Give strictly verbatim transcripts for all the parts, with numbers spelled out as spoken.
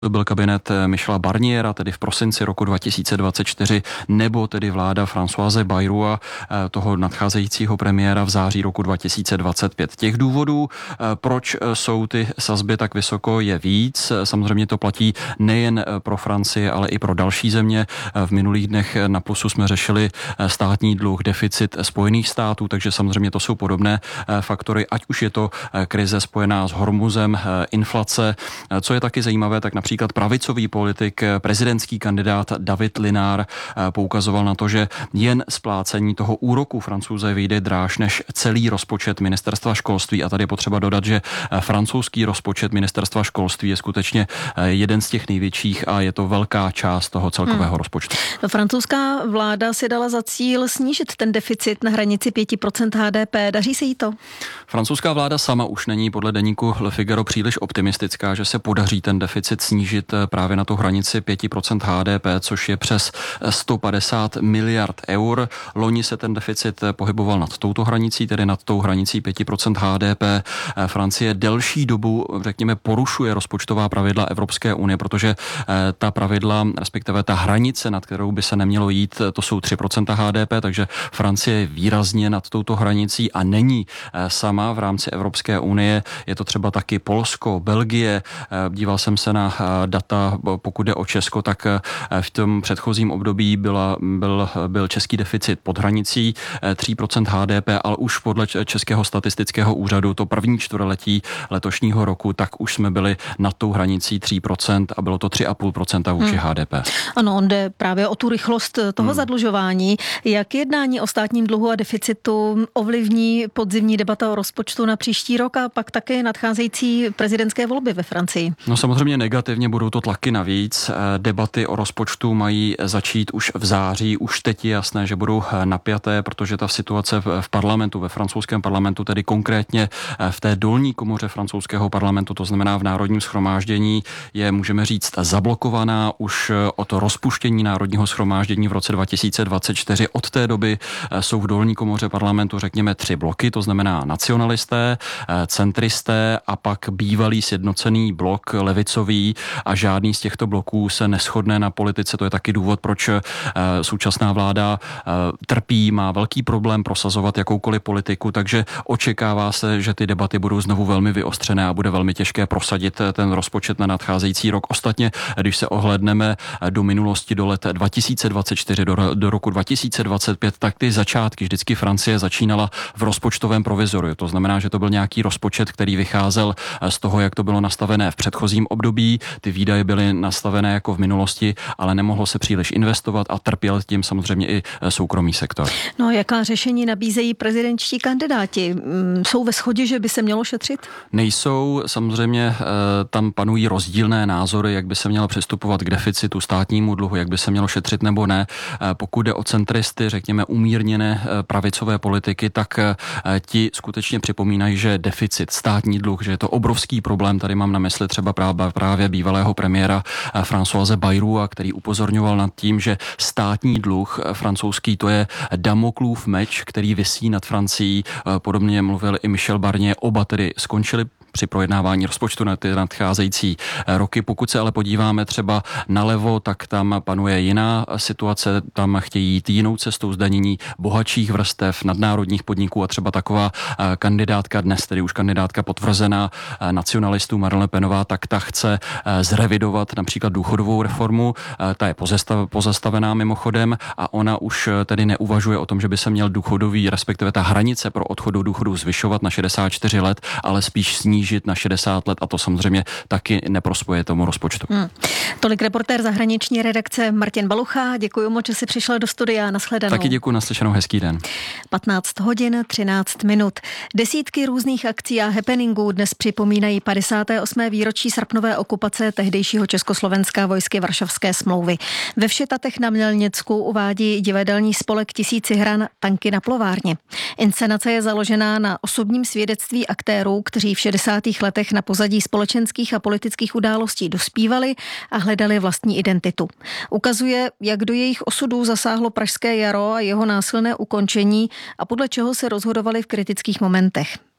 To byl kabinet Michela Barniera, tedy v prosinci roku dva tisíce dvacet čtyři, nebo tedy vláda Françoise Bayrou, toho nadcházejícího premiéra v září roku dva tisíce dvacet pět. Těch důvodů, proč jsou ty sazby tak vysoko, je víc. Samozřejmě to platí nejen pro Francii, ale i pro další země. V minulých dnech na Plusu jsme řešili státní dluh, deficit Spojených států, takže samozřejmě to jsou podobné faktory, ať už je to krize spojená s Hormuzem, inflace. Co je taky zajímavé, tak například Například pravicový politik, prezidentský kandidát David Linár poukazoval na to, že jen splácení toho úroku Francouze vyjde dráž než celý rozpočet ministerstva školství. A tady je potřeba dodat, že francouzský rozpočet ministerstva školství je skutečně jeden z těch největších a je to velká část toho celkového hmm. rozpočtu. Francouzská vláda si dala za cíl snížit ten deficit na hranici pět procent H D P. Daří se jí to? Francouzská vláda sama už není podle deníku Le Figaro příliš optimistická, že se podaří ten deficit snížit právě na tu hranici pět procent H D P, což je přes sto padesát miliard eur. Loni se ten deficit pohyboval nad touto hranicí, tedy nad tou hranicí pět procent H D P. Francie delší dobu, řekněme, porušuje rozpočtová pravidla Evropské unie, protože ta pravidla, respektive ta hranice, nad kterou by se nemělo jít, to jsou tři procenta H D P, takže Francie je výrazně nad touto hranicí a není sama v rámci Evropské unie. Je to třeba taky Polsko, Belgie. Díval jsem se na data, pokud jde o Česko, tak v tom předchozím období byla, byl, byl český deficit pod hranicí tři procenta H D P, ale už podle Českého statistického úřadu to první čtvrtletí letošního roku, tak už jsme byli nad tou hranicí tři procenta a bylo to tři celá pět procenta vůči hmm. H D P. Ano, on jde právě o tu rychlost toho hmm. zadlužování. Jak jednání o státním dluhu a deficitu ovlivní podzimní debata o rozpočtu na příští rok a pak také nadcházející prezidentské volby ve Francii? No samozřejmě negativně budou to tlaky navíc. Debaty o rozpočtu mají začít už v září. Už teď je jasné, že budou napjaté, protože ta situace v parlamentu, ve francouzském parlamentu, tedy konkrétně v té dolní komoře francouzského parlamentu, to znamená v Národním shromáždění, je, můžeme říct, zablokovaná už od rozpuštění Národního shromáždění v roce dva tisíce dvacet čtyři. Od té doby jsou v dolní komoře parlamentu, řekněme, tři bloky, to znamená nacionalisté, centristé a pak bývalý sjednocený blok levicový a žádný z těchto bloků se neshodne na politice. To je taky důvod, proč současná vláda trpí, má velký problém prosazovat jakoukoliv politiku, takže očekává se, že ty debaty budou znovu velmi vyostřené a bude velmi těžké prosadit ten rozpočet na nadcházející rok. Ostatně, když se ohlédneme do minulosti, do let dva tisíce dvacet čtyři, do, do roku dva tisíce dvacet pět, tak ty začátky vždycky Francie začínala v rozpočtovém provizoriu. To znamená, že to byl nějaký rozpočet, který vycházel z toho, jak to bylo nastavené v předchozím období. Ty výdaje byly nastavené jako v minulosti, ale nemohlo se příliš investovat a trpěl tím samozřejmě i soukromý sektor. No, jaká řešení nabízejí prezidentští kandidáti? Jsou ve shodě, že by se mělo šetřit? Nejsou, samozřejmě tam panují rozdílné názory, jak by se mělo přistupovat k deficitu, státnímu dluhu, jak by se mělo šetřit nebo ne. Pokud jde o centristy, řekněme umírněné pravicové politiky, tak ti skutečně připomínají, že deficit, státní dluh, že je to obrovský problém. Tady mám na mysli třeba právě bývalého premiéra Françoise Bayrou, který upozorňoval nad tím, že státní dluh francouzský, to je Damoklův meč, který visí nad Francií. Podobně mluvil i Michel Barnier. Oba tedy skončili při projednávání rozpočtu na ty nadcházející roky. Pokud se ale podíváme třeba nalevo, tak tam panuje jiná situace, tam chtějí jít jinou cestou zdanění bohatších vrstev, nadnárodních podniků a třeba taková kandidátka dnes, tedy už kandidátka potvrzená nacionalistů Marine Le Penová, tak ta chce zrevidovat například důchodovou reformu, ta je pozastav, pozastavená mimochodem a ona už tedy neuvažuje o tom, že by se měl důchodový, respektive ta hranice pro odchod do důchodu zvyšovat na šedesát čtyři let, ale spíš snížit na šedesát let a to samozřejmě taky neprospěje tomu rozpočtu. Hmm. Tolik reportér zahraniční redakce Martin Balucha. Děkuji moc, že jsi přišel do studia. Nashledanou. Taky děkuji, naslyšenou, hezký den. patnáct hodin třináct minut. Desítky různých akcí a happeningů dnes připomínají padesáté osmé výročí srpnové okupace tehdejšího Československa vojsky Varšavské smlouvy. Ve Všetatech na Mělnicku uvádí divadelní spolek Tisíci hran Tanky na plovárně. Inscenace je založená na osobním svědectví aktérů, kteří v šedesátých letech na pozadí společenských a politických událostí dospívali a hledali vlastní identitu. Ukazuje, jak do jejich osudů zasáhlo pražské jaro a jeho násilné ukončení a podle čeho se rozhodovali v kritických momentech.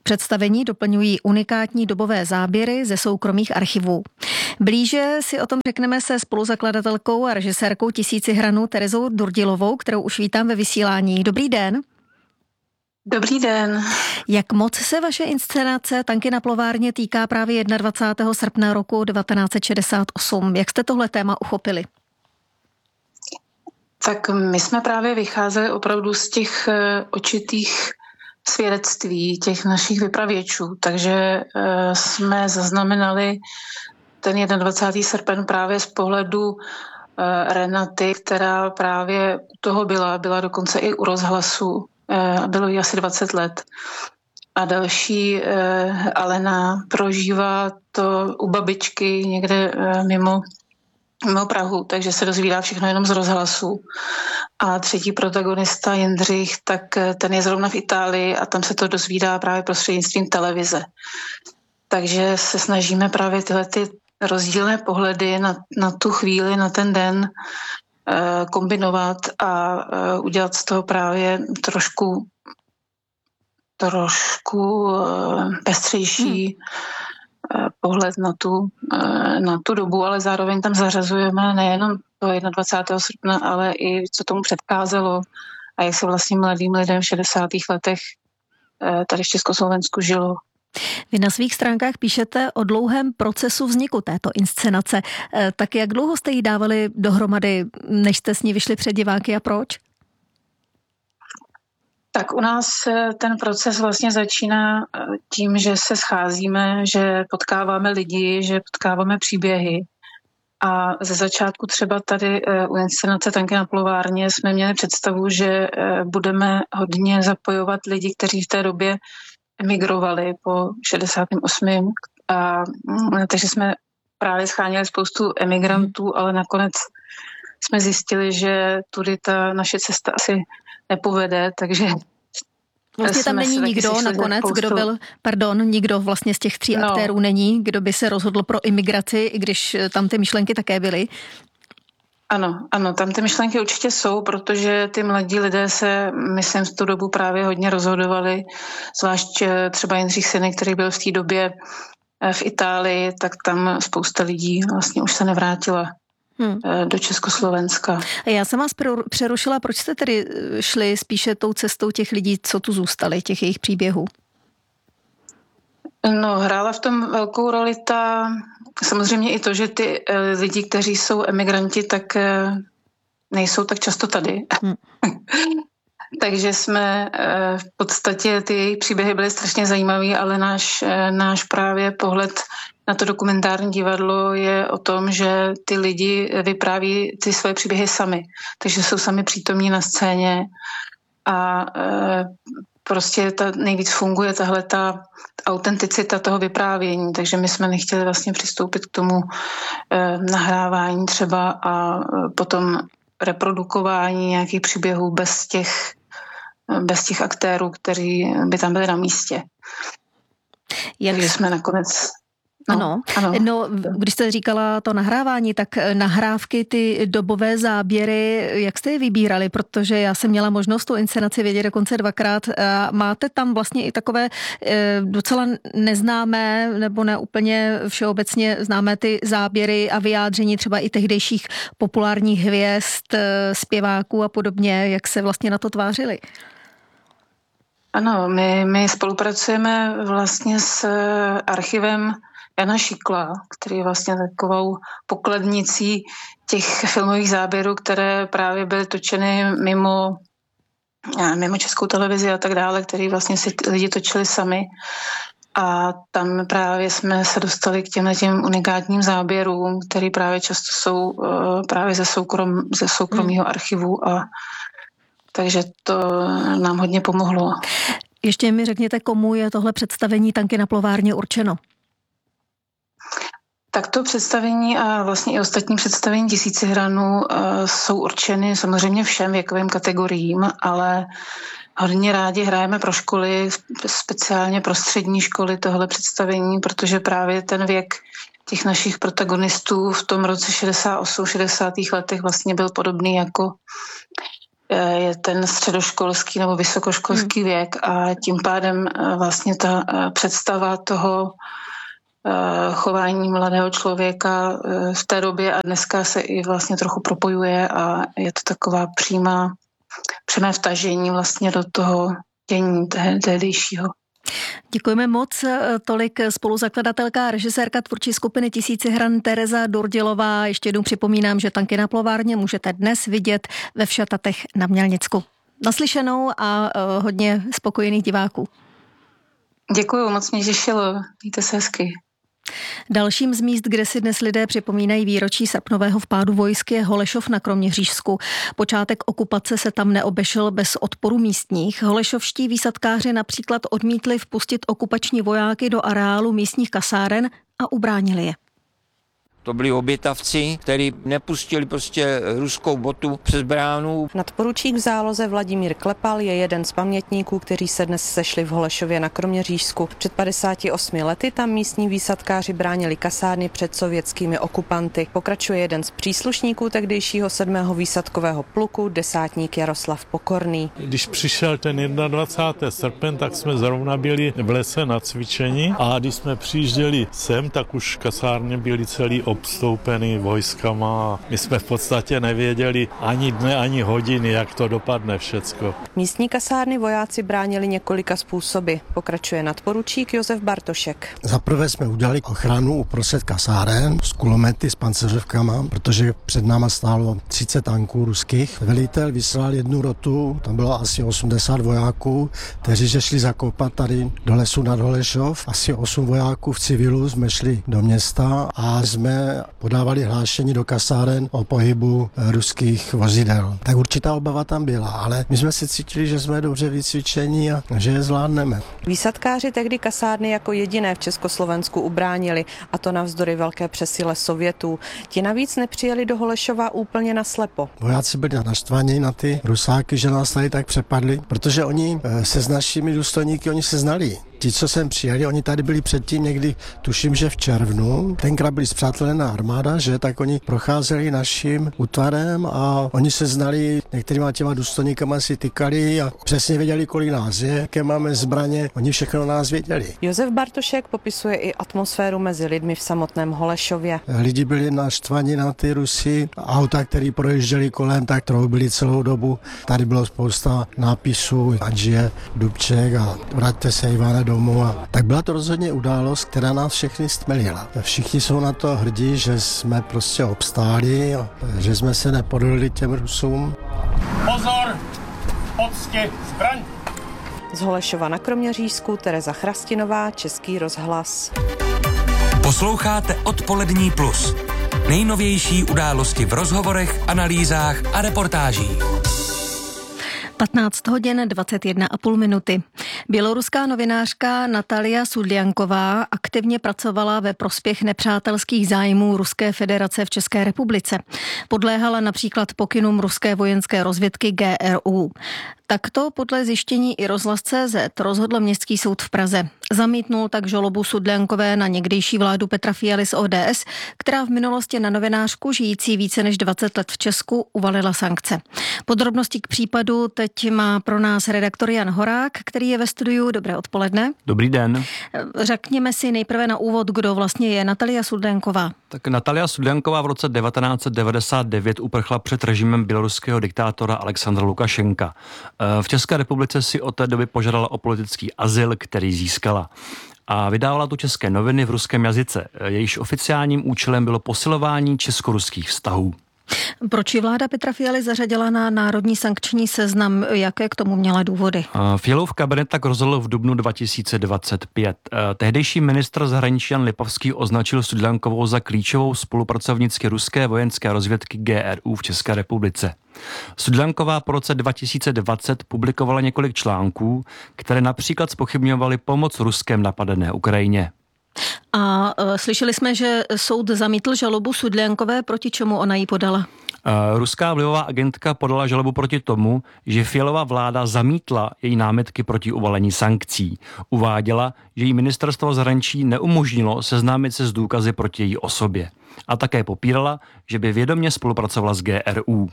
Představení doplňují unikátní dobové záběry ze soukromých archivů. Blíže si o tom řekneme se spoluzakladatelkou a režisérkou Tisíci hranů Terezou Durdilovou, kterou už vítám ve vysílání. Dobrý den. Dobrý den. Jak moc se vaše inscenace Tanky na plovárně týká právě dvacátého prvního srpna roku devatenáct set šedesát osm? Jak jste tohle téma uchopili? Tak my jsme právě vycházeli opravdu z těch očitých svědectví těch našich vypravěčů, takže jsme zaznamenali ten dvacátého prvního srpen právě z pohledu Renaty, která právě u toho byla, byla dokonce i u rozhlasu, bylo jí asi dvacet let. A další Alena prožívá to u babičky někde mimo mimo Prahu, takže se dozvídá všechno jenom z rozhlasu. A třetí protagonista Jindřich, tak ten je zrovna v Itálii a tam se to dozvídá právě prostřednictvím televize. Takže se snažíme právě tyhle ty rozdílné pohledy na, na tu chvíli, na ten den eh, kombinovat a eh, udělat z toho právě trošku trošku eh, pestřejší hmm. pohled na tu, na tu dobu, ale zároveň tam zařazujeme nejenom to dvacátého prvního srpna, ale i co tomu předcházelo a jak se vlastně mladým lidem v šedesátých letech tady v Československu žilo. Vy na svých stránkách píšete o dlouhém procesu vzniku této inscenace. Tak jak dlouho jste ji dávali dohromady, než jste s ní vyšli před diváky a proč? Tak u nás ten proces vlastně začíná tím, že se scházíme, že potkáváme lidi, že potkáváme příběhy. A ze začátku třeba tady u inscenace Tanky na plovárně jsme měli představu, že budeme hodně zapojovat lidi, kteří v té době emigrovali po šedesátém osmém A, takže jsme právě scháněli spoustu emigrantů, ale nakonec jsme zjistili, že tudy ta naše cesta asi nepovede, takže vlastně tam není nikdo nakonec, kdo byl, pardon, nikdo vlastně z těch tří no. aktérů není, kdo by se rozhodl pro imigraci, i když tam ty myšlenky také byly. Ano, ano, tam ty myšlenky určitě jsou, protože ty mladí lidé se, myslím, v tu dobu právě hodně rozhodovali, zvlášť třeba Jindřich Synek, který byl v té době v Itálii, tak tam spousta lidí vlastně už se nevrátila. Hmm. do Československa. Já jsem vás přerušila, proč jste tedy šli spíše tou cestou těch lidí, co tu zůstali, těch jejich příběhů? No, hrála v tom velkou roli ta, samozřejmě i to, že ty lidi, kteří jsou emigranti, tak nejsou tak často tady. Hmm. Takže jsme v podstatě, ty jejich příběhy byly strašně zajímavý, ale náš, náš právě pohled na to dokumentární divadlo je o tom, že ty lidi vypráví ty své příběhy sami. Takže jsou sami přítomní na scéně a e, prostě ta, nejvíc funguje tahle ta autenticita toho vyprávění. Takže my jsme nechtěli vlastně přistoupit k tomu e, nahrávání třeba a e, potom reprodukování nějakých příběhů bez těch, bez těch aktérů, kteří by tam byli na místě. Jak... Takže jsme nakonec... No, ano. ano, no, když jste říkala to nahrávání, tak nahrávky, ty dobové záběry, jak jste je vybírali? Protože já jsem měla možnost tu inscenaci vidět dokonce dvakrát. Máte tam vlastně i takové docela neznámé nebo ne úplně všeobecně známé ty záběry a vyjádření třeba i tehdejších populárních hvězd, zpěváků a podobně, jak se vlastně na to tvářili? Ano, my, my spolupracujeme vlastně s archivem Jana Šikla, který je vlastně takovou pokladnicí těch filmových záběrů, které právě byly točeny mimo, mimo Českou televizi a tak dále, který vlastně si lidi točili sami. A tam právě jsme se dostali k těmhle těm unikátním záběrům, které právě často jsou právě ze, soukrom, ze soukromého archivu a takže to nám hodně pomohlo. Ještě mi řekněte, komu je tohle představení Tanky na plovárně určeno? Tak to představení a vlastně i ostatní představení Tisíci hranů jsou určeny samozřejmě všem věkovým kategoriím, ale hodně rádi hrajeme pro školy, speciálně pro střední školy tohle představení, protože právě ten věk těch našich protagonistů v tom roce šedesát osm šedesátých letech vlastně byl podobný jako je ten středoškolský nebo vysokoškolský hmm. věk a tím pádem vlastně ta představa toho chování mladého člověka v té době a dneska se i vlastně trochu propojuje a je to taková přímá, přímé vtažení vlastně do toho dění tehdejšího. Děkujeme moc. Tolik spoluzakladatelka a režisérka tvůrčí skupiny Tisíci hran Tereza Durdilová. Ještě jednou připomínám, že Tanky na plovárně můžete dnes vidět ve Všatatech na Mělnicku. Naslyšenou a hodně spokojených diváků. Děkuju, moc mě těšilo. Mějte se hezky. Dalším z míst, kde si dnes lidé připomínají výročí srpnového vpádu vojsk, je Holešov na Kroměřížsku. Počátek okupace se tam neobešel bez odporu místních. Holešovští výsadkáři například odmítli vpustit okupační vojáky do areálu místních kasáren a ubránili je. To byli obětavci, kteří nepustili prostě ruskou botu přes bránu. Nadporučík v záloze Vladimír Klepal je jeden z pamětníků, kteří se dnes sešli v Holešově na Kroměřížsku. Před padesáti osmi lety tam místní výsadkáři bránili kasárny před sovětskými okupanty. Pokračuje jeden z příslušníků tehdejšího sedmého výsadkového pluku, desátník Jaroslav Pokorný. Když přišel ten dvacátého prvního srpen, tak jsme zrovna byli v lese na cvičení a když jsme přijížděli sem, tak už kasárny byly celý obstoupený vojskama. My jsme v podstatě nevěděli ani dne, ani hodiny, jak to dopadne všecko. Místní kasárny vojáci bránili několika způsoby. Pokračuje nadporučík Josef Bartošek. Zaprvé jsme udělali ochranu uprostřed kasáren s kulomety, s panceřovkama, protože před náma stálo třicet tanků ruských. Velitel vyslal jednu rotu, tam bylo asi osmdesát vojáků, kteří že šli zakopat tady do lesu nad Holešov. Asi osm vojáků v civilu jsme šli do města a jsme podávali hlášení do kasáren o pohybu ruských vozidel. Tak určitá obava tam byla, ale my jsme si cítili, že jsme dobře vycvičení a že je zvládneme. Výsadkáři tehdy kasárny jako jediné v Československu ubránili, a to navzdory velké přesile Sovětů. Ti navíc nepřijeli do Holešova úplně naslepo. Vojáci byli naštvaní na ty Rusáky, že nás tady tak přepadli, protože oni se s našimi důstojníky, oni se znali. Ti, co sem přijeli, oni tady byli předtím někdy, tuším, že v červnu. Tenkrát byli spřátelená armáda, že tak oni procházeli naším útvarem a oni se znali, některýma těma důstojníkama si tykali a přesně věděli, kolik nás je, jaké máme zbraně, oni všechno o nás věděli. Josef Bartošek popisuje i atmosféru mezi lidmi v samotném Holešově. Lidi byli naštvaní na ty Rusy, auta, které projížděli kolem, tak troubili celou dobu. Tady bylo spousta nápisů, ať žije Dubček a vraťte se Ivane domů. A tak byla to rozhodně událost, která nás všechny stmelila. Všichni jsou na to hrdí, že jsme prostě obstáli, že jsme se nepodolili těm Rusům. Pozor! Poctě zbraň! Z Holešova na Kroměřížsku Tereza Chrastinová, Český rozhlas. Posloucháte Odpolední plus. Nejnovější události v rozhovorech, analýzách a reportážích. patnáct hodin dvacet jedna a půl minuty. Běloruská novinářka Natalia Sudlianková aktivně pracovala ve prospěch nepřátelských zájmů Ruské federace v České republice. Podléhala například pokynům ruské vojenské rozvědky G R U. Takto podle zjištění i rozhlas tečka cé zet rozhodl Městský soud v Praze. Zamítnul tak žalobu Sudliankové na někdejší vládu Petra Fialy z O D S, která v minulosti na novinářku žijící více než dvacet let v Česku uvalila sankce. Podrobnosti k případu teď má pro nás redaktor Jan Horák, který je ve studiu. Dobré odpoledne. Dobrý den. Řekněme si nejprve na úvod, kdo vlastně je Natalia Sudlianková. Tak Natalia Sudlianková v roce devatenáct set devadesát devět uprchla před režimem běloruského diktátora Alexandra Lukašenka. V České republice si od té doby požádala o politický azyl, který získala. A vydávala tu české noviny v ruském jazyce. Jejíž oficiálním účelem bylo posilování česko-ruských vztahů. Proč ji vláda Petra Fialy zařadila na národní sankční seznam? Jaké k tomu měla důvody? Fialův kabinet tak rozhodl v dubnu dva tisíce dvacet pět. Tehdejší ministr zahraničí Jan Lipavský označil Sudliankovou za klíčovou spolupracovnici ruské vojenské rozvědky G R U v České republice. Sudlianková po roce dva tisíce dvacet publikovala několik článků, které například zpochybňovaly pomoc Ruskem napadené Ukrajině. A uh, slyšeli jsme, že soud zamítl žalobu Sudliankové, proti čemu ona ji podala? Uh, ruská vlivová agentka podala žalobu proti tomu, že Fialová vláda zamítla její námitky proti uvalení sankcí. Uváděla, že jí ministerstvo zahraničí neumožnilo seznámit se s důkazy proti její osobě. A také popírala, že by vědomě spolupracovala s G R U.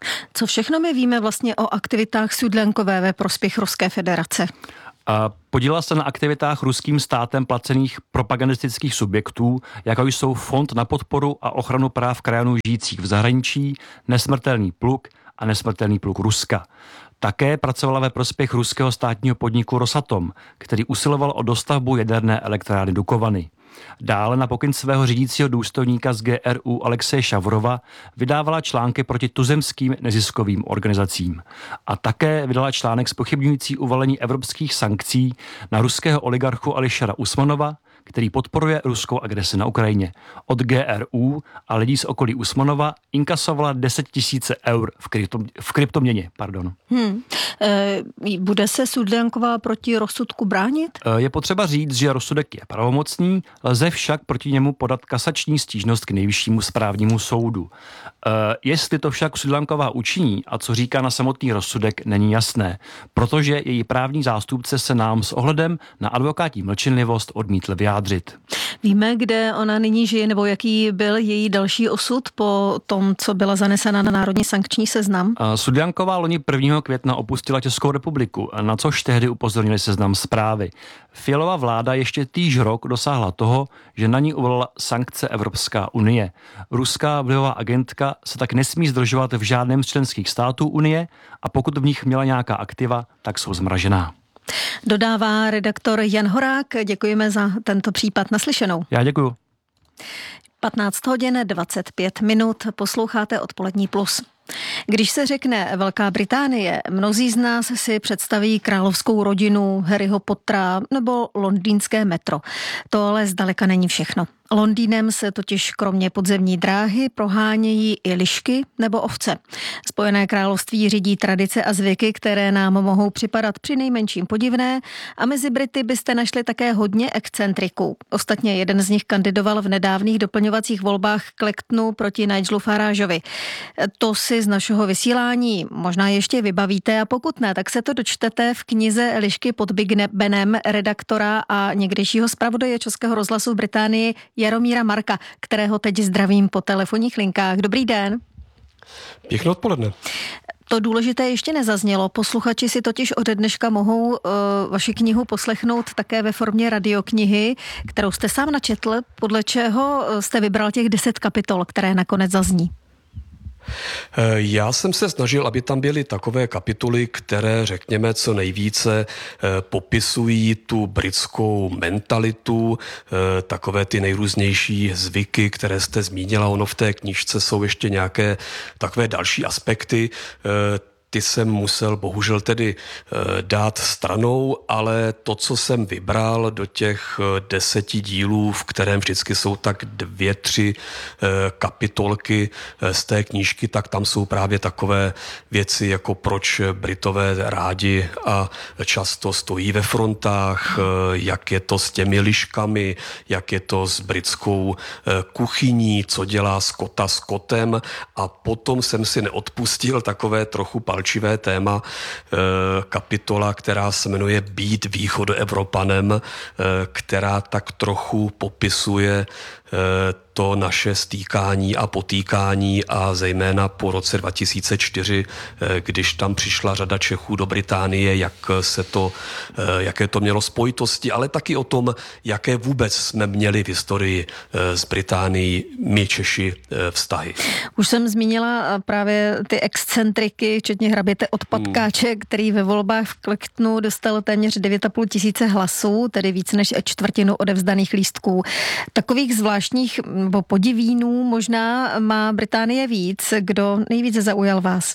Co všechno my víme vlastně o aktivitách Sudlankové ve prospěch Ruské federace? Podílela se na aktivitách ruským státem placených propagandistických subjektů, jako jsou Fond na podporu a ochranu práv krajanů žijících v zahraničí, Nesmrtelný pluk a Nesmrtelný pluk Ruska. Také pracovala ve prospěch ruského státního podniku Rosatom, který usiloval o dostavbu jaderné elektrárny Dukovany. Dále na pokyn svého řídícího důstojníka z G R U Alexeje Šavrova vydávala články proti tuzemským neziskovým organizacím. A také vydala článek zpochybňující uvalení evropských sankcí na ruského oligarchu Ališera Usmanova, který podporuje ruskou agresi na Ukrajině. Od G R U a lidí z okolí Usmanova inkasovala deset tisíc eur v, krypto, v kryptoměně. Pardon. Hmm. E, bude se Sudlanková proti rozsudku bránit? E, je potřeba říct, že rozsudek je pravomocný, lze však proti němu podat kasační stížnost k nejvyššímu správnímu soudu. E, jestli to však Sudlanková učiní a co říká na samotný rozsudek, není jasné, protože její právní zástupce se nám s ohledem na advokátní mlčenlivost odmítl vyjádřit. Víme, kde ona nyní žije, nebo jaký byl její další osud po tom, co byla zanesena na národní sankční seznam? Sudlanková loni prvního května opustila Českou republiku, na což tehdy upozornili Seznam Zprávy. Fialová vláda ještě týž rok dosáhla toho, že na ní uvalila sankce Evropská unie. Ruská vlivová agentka se tak nesmí zdržovat v žádném z členských států unie a pokud v nich měla nějaká aktiva, tak jsou zmražená. Dodává redaktor Jan Horák. Děkujeme za tento případ. Naslyšenou. Já děkuju. patnáct hodin dvacet pět minut. Posloucháte Odpolední plus. Když se řekne Velká Británie, mnozí z nás si představí královskou rodinu, Harryho Pottera nebo londýnské metro. To ale zdaleka není všechno. Londýnem se totiž kromě podzemní dráhy prohánějí i lišky nebo ovce. Spojené království řídí tradice a zvyky, které nám mohou připadat přinejmenším podivné a mezi Brity byste našli také hodně excentriků. Ostatně jeden z nich kandidoval v nedávných doplňovacích volbách k Clactonu proti Nigelu Farageovi. To si z našeho vysílání možná ještě vybavíte a pokud ne, tak se to dočtete v knize Lišky pod Big Benem redaktora a někdejšího zpravodaje Českého rozhlasu v Británii Jaromíra Marka, kterého teď zdravím po telefonních linkách. Dobrý den. Pěkné odpoledne. To důležité ještě nezaznělo. Posluchači si totiž ode dneška mohou uh, vaši knihu poslechnout také ve formě radioknihy, kterou jste sám načetl, podle čeho jste vybral těch deset kapitol, které nakonec zazní. Já jsem se snažil, aby tam byly takové kapitoly, které, řekněme, co nejvíce popisují tu britskou mentalitu, takové ty nejrůznější zvyky, které jste zmínila. Ono v té knížce jsou ještě nějaké takové další aspekty. Ty jsem musel bohužel tedy dát stranou, ale to, co jsem vybral do těch deseti dílů, v kterém vždycky jsou tak dvě, tři kapitolky z té knížky, tak tam jsou právě takové věci, jako proč Britové rádi a často stojí ve frontách, jak je to s těmi liškami, jak je to s britskou kuchyní, co dělá skota s kotem a potom jsem si neodpustil takové trochu palčivé téma, kapitola, která se jmenuje Být východoevropanem, která tak trochu popisuje to naše stýkání a potýkání a zejména po roce dva tisíce čtyři, když tam přišla řada Čechů do Británie, jak se to, jaké to mělo spojitosti, ale taky o tom, jaké vůbec jsme měli v historii s Británií my Češi vztahy. Už jsem zmínila právě ty excentriky, včetně hraběte od Patkáče, hmm. který ve volbách v Clactonu dostal téměř devět a půl tisíce hlasů, tedy víc než čtvrtinu odevzdaných lístků. Takových zvláštních nebo podivínů možná má Británie víc. Kdo nejvíce zaujal vás?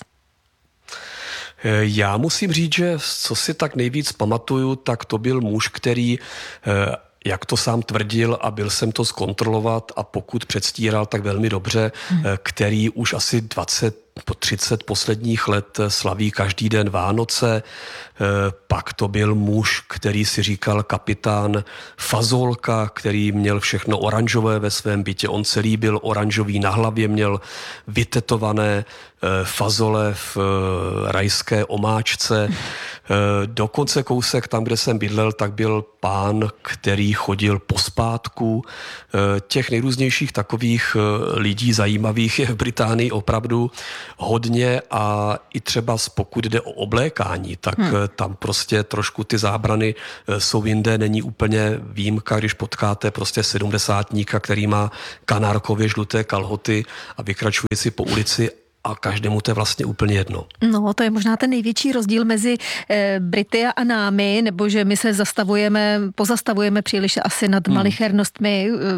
Já musím říct, že co si tak nejvíc pamatuju, tak to byl muž, který, jak to sám tvrdil a byl jsem to zkontrolovat a pokud předstíral, tak velmi dobře, hmm. který už asi dvacet po třicet posledních let slaví každý den Vánoce. Pak to byl muž, který si říkal kapitán Fazolka, který měl všechno oranžové ve svém bytě. On celý byl oranžový, na hlavě měl vytetované fazole v rajské omáčce. Dokonce kousek tam, kde jsem bydlel, tak byl pán, který chodil pospátku. Těch nejrůznějších takových lidí zajímavých je v Británii opravdu hodně a i třeba pokud jde o oblékání, tak hmm. tam prostě trošku ty zábrany jsou jinde, není úplně výjimka, když potkáte prostě sedmdesátníka, který má kanárkově žluté kalhoty a vykračuje si po ulici a každému to je vlastně úplně jedno. No, to je možná ten největší rozdíl mezi e, Brity a námi, nebo že my se zastavujeme, pozastavujeme příliš asi nad hmm. malichernostmi, e,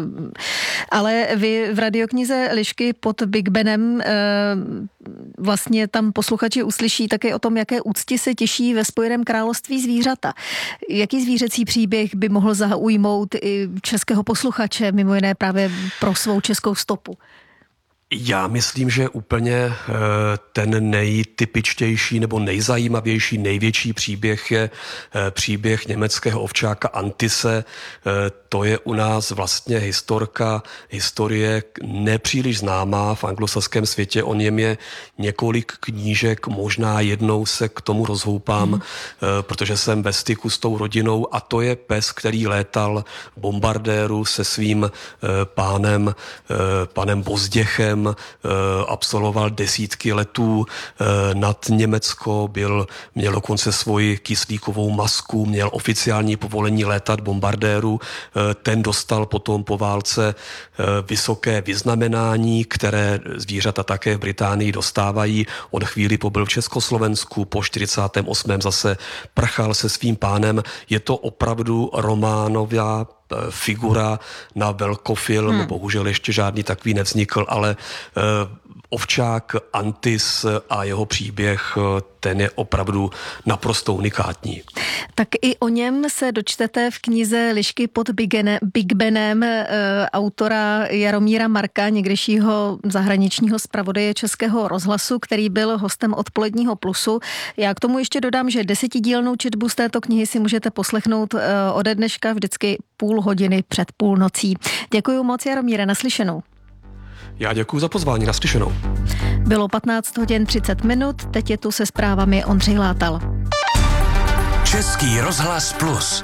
ale vy v radioknize Lišky pod Big Benem e, vlastně tam posluchači uslyší také o tom, jaké úcti se těší ve Spojeném království zvířata. Jaký zvířecí příběh by mohl zaujmout i českého posluchače, mimo jiné právě pro svou českou stopu? Já myslím, že úplně ten nejtypičtější nebo nejzajímavější, největší příběh je příběh německého ovčáka Antise. To je u nás vlastně historka, historie nepříliš známá v anglosaském světě. O něm je několik knížek, možná jednou se k tomu rozhoupám, hmm. protože jsem ve styku s tou rodinou a to je pes, který létal v bombardéru se svým pánem, panem Bozděchem, absolvoval desítky letů nad Německo, byl, měl dokonce svoji kyslíkovou masku, měl oficiální povolení létat bombardéru. Ten dostal potom po válce vysoké vyznamenání, které zvířata také v Británii dostávají. On chvíli pobyl v Československu, po čtyřicátém osmém zase prchal se svým pánem. Je to opravdu románová figura na velkofilm, hmm. bohužel ještě žádný takový nevznikl, ale uh, ovčák Antis a jeho příběh, ten je opravdu naprosto unikátní. Tak i o něm se dočtete v knize Lišky pod Big Benem e, autora Jaromíra Marka, někdejšího zahraničního zpravodaje Českého rozhlasu, který byl hostem Odpoledního plusu. Já k tomu ještě dodám, že desetidílnou četbu z této knihy si můžete poslechnout e, ode dneška vždycky půl hodiny před půlnocí. Děkuji moc, Jaromíre, naslyšenou. Já děkuji za pozvání, naslyšenou. Bylo patnáct hodin třicet minut, teď je tu se zprávami Ondřej Látal. Český rozhlas plus.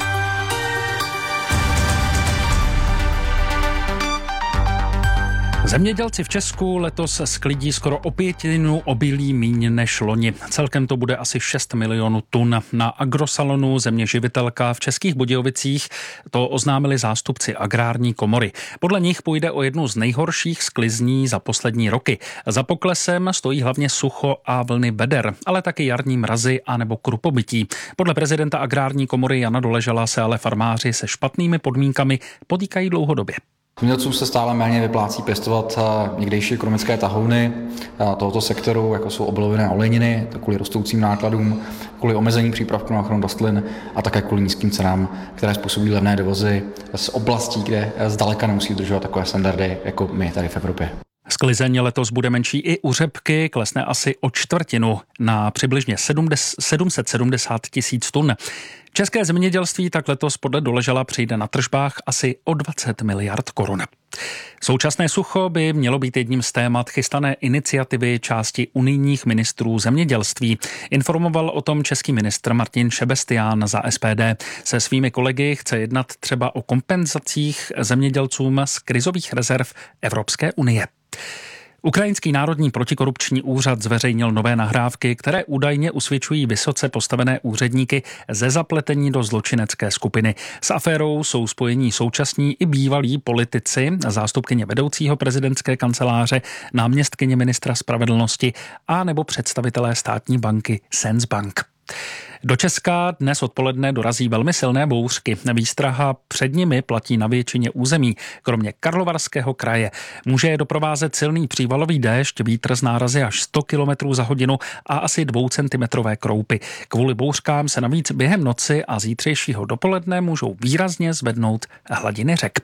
Zemědělci v Česku letos sklidí skoro o pětinu obilí míň než loni. Celkem to bude asi šest milionů tun. Na agrosalonu Země živitelka v Českých Budějovicích to oznámili zástupci agrární komory. Podle nich půjde o jednu z nejhorších sklizní za poslední roky. Za poklesem stojí hlavně sucho a vlny beder, ale taky jarní mrazy a nebo krupobytí. Podle prezidenta agrární komory Jana Doležala se ale farmáři se špatnými podmínkami potýkají dlouhodobě. Zemědělcům se stále méně vyplácí pěstovat někdejší ekonomické tahouny tohoto sektoru, jako jsou obiloviny a olejniny, kvůli rostoucím nákladům, kvůli omezení přípravků na ochranu rostlin a také kvůli nízkým cenám, které způsobují levné dovozy z oblastí, kde zdaleka nemusí dodržovat takové standardy jako my tady v Evropě. Sklizeň letos bude menší i u řepky, klesne asi o čtvrtinu na přibližně sedm set sedmdesát tisíc tun. České zemědělství tak letos podle Doležala přijde na tržbách asi o dvacet miliard korun. Současné sucho by mělo být jedním z témat chystané iniciativy části unijních ministrů zemědělství. Informoval o tom český ministr Martin Šebestián za S P D. Se svými kolegy chce jednat třeba o kompenzacích zemědělcům z krizových rezerv Evropské unie. Ukrajinský národní protikorupční úřad zveřejnil nové nahrávky, které údajně usvědčují vysoce postavené úředníky ze zapletení do zločinecké skupiny. S aférou jsou spojení současní i bývalí politici, zástupkyně vedoucího prezidentské kanceláře, náměstkyně ministra spravedlnosti a nebo představitelé státní banky Sensbank. Do Česka dnes odpoledne dorazí velmi silné bouřky. Výstraha před nimi platí na většině území, kromě Karlovarského kraje. Může je doprovázet silný přívalový déšť, vítr z nárazy až sto kilometrů za hodinu a asi dvoucentimetrové kroupy. Kvůli bouřkám se navíc během noci a zítřejšího dopoledne můžou výrazně zvednout hladiny řek.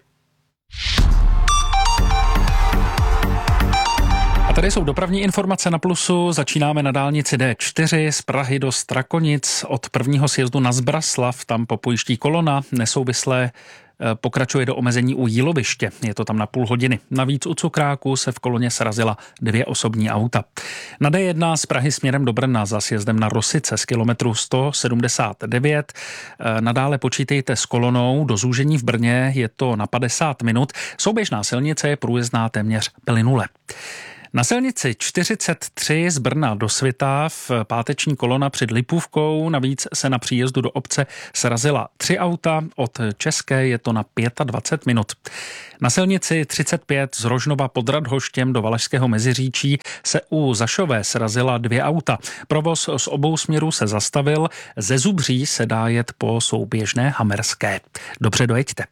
A tady jsou dopravní informace na Plusu. Začínáme na dálnici D čtyři z Prahy do Strakonic od prvního sjezdu na Zbraslav. Tam popojiští kolona nesouvislé pokračuje do omezení u Jíloviště. Je to tam na půl hodiny. Navíc u Cukráku se v koloně srazila dvě osobní auta. Na D jedna z Prahy směrem do Brna za sjezdem na Rosice z kilometru sto sedmdesát devět. Nadále počítejte s kolonou. Do zúžení v Brně je to na padesát minut. Souběžná silnice je průjezdná téměř plynule. Na silnici čtyřicet tři z Brna do Svitav páteční kolona před Lipůvkou, navíc se na příjezdu do obce srazila tři auta, od České je to na dvacet pět minut. Na silnici třicet pět z Rožnova pod Radhoštěm do Valašského Meziříčí se u Zašové srazila dvě auta. Provoz z obou směrů se zastavil, ze Zubří se dá jet po souběžné Hamerské. Dobře, dojeďte.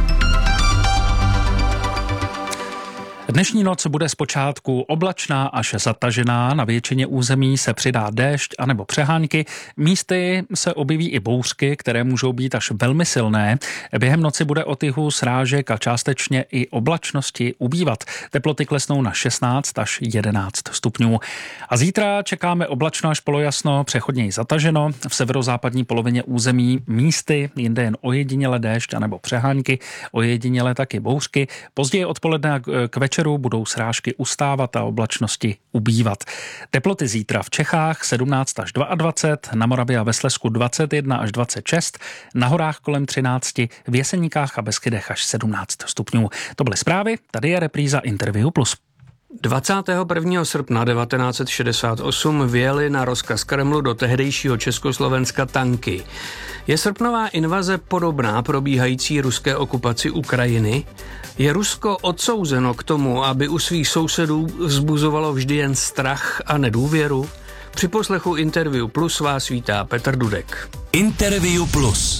Dnešní noc bude zpočátku oblačná až zatažená, na většině území se přidá déšť anebo přehánky, místy se objeví i bouřky, které můžou být až velmi silné. Během noci bude od jihu srážek a částečně i oblačnosti ubývat. Teploty klesnou na šestnáct až jedenáct stupňů. A zítra čekáme oblačno až polojasno, přechodně i zataženo. V severozápadní polovině území místy, jinde jen ojediněle déšť anebo přehánky, ojediněle taky bouřky. Později odpoledne a k večeru budou srážky ustávat a oblačnosti ubývat. Teploty zítra v Čechách sedmnáct až dvacet dva, na Moravě a ve Slezsku dvacet jedna až dvacet šest, na horách kolem třináct, v Jeseníkách a Beskydech až sedmnáct stupňů. To byly zprávy, tady je repríza Interview Plus. dvacátého prvního srpna devatenáct set šedesát osm vjeli na rozkaz Kremlu do tehdejšího Československa tanky. Je srpnová invaze podobná probíhající ruské okupaci Ukrajiny? Je Rusko odsouzeno k tomu, aby u svých sousedů vzbuzovalo vždy jen strach a nedůvěru? Při poslechu Interview Plus vás vítá Petr Dudek. Interview Plus.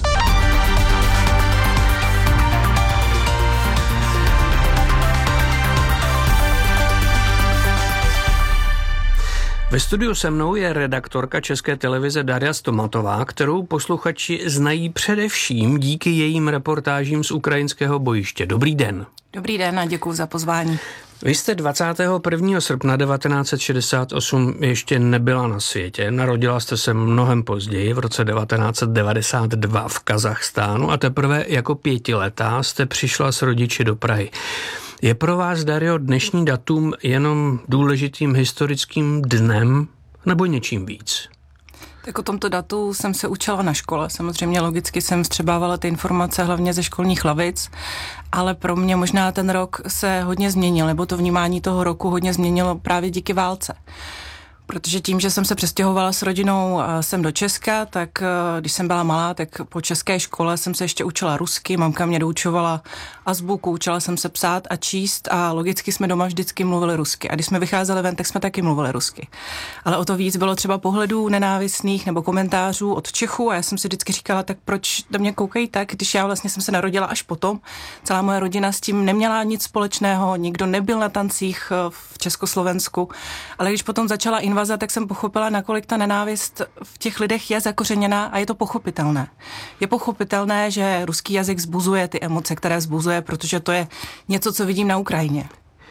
Ve studiu se mnou je redaktorka České televize Darja Stomatová, kterou posluchači znají především díky jejím reportážím z ukrajinského bojiště. Dobrý den. Dobrý den a děkuji za pozvání. Vy jste dvacátého prvního srpna devatenáct set šedesát osm ještě nebyla na světě. Narodila jste se mnohem později, v roce devatenáct set devadesát dva v Kazachstánu a teprve jako pětiletá jste přišla s rodiči do Prahy. Je pro vás, Darjo, dnešní datum jenom důležitým historickým dnem nebo něčím víc? Tak o tomto datu jsem se učila na škole. Samozřejmě logicky jsem vstřebávala ty informace hlavně ze školních lavic, ale pro mě možná ten rok se hodně změnil, nebo to vnímání toho roku hodně změnilo právě díky válce. Protože tím, že jsem se přestěhovala s rodinou sem do Česka, tak když jsem byla malá, tak po české škole jsem se ještě učila rusky, mamka mě doučovala azbuku, učila jsem se psát a číst a logicky jsme doma vždycky mluvili rusky. A když jsme vycházeli ven, tak jsme taky mluvili rusky. Ale o to víc bylo třeba pohledů nenávistných nebo komentářů od Čechů a já jsem si vždycky říkala, tak proč do mě koukají tak, když já vlastně jsem se narodila až potom. Celá moje rodina s tím neměla nic společného, nikdo nebyl na tancích v Československu, ale když potom začala invaze, tak jsem pochopila, nakolik ta nenávist v těch lidech je zakořeněná a je to pochopitelné. Je pochopitelné, že ruský jazyk vzbuzuje ty emoce, které vzbuzuje, protože to je něco, co vidím na Ukrajině.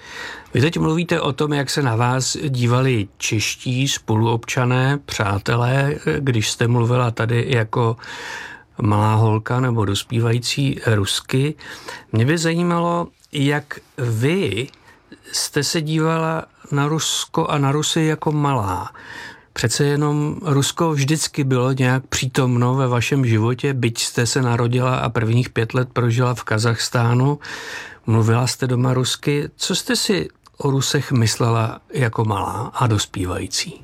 Vy teď mluvíte o tom, jak se na vás dívali čeští spoluobčané, přátelé, když jste mluvila tady jako malá holka nebo dospívající rusky. Mě by zajímalo, jak vy jste se dívala na Rusko a na Rusy jako malá. Přece jenom Rusko vždycky bylo nějak přítomno ve vašem životě, byť jste se narodila a prvních pět let prožila v Kazachstánu. Mluvila jste doma rusky. Co jste si o Rusech myslela jako malá a dospívající?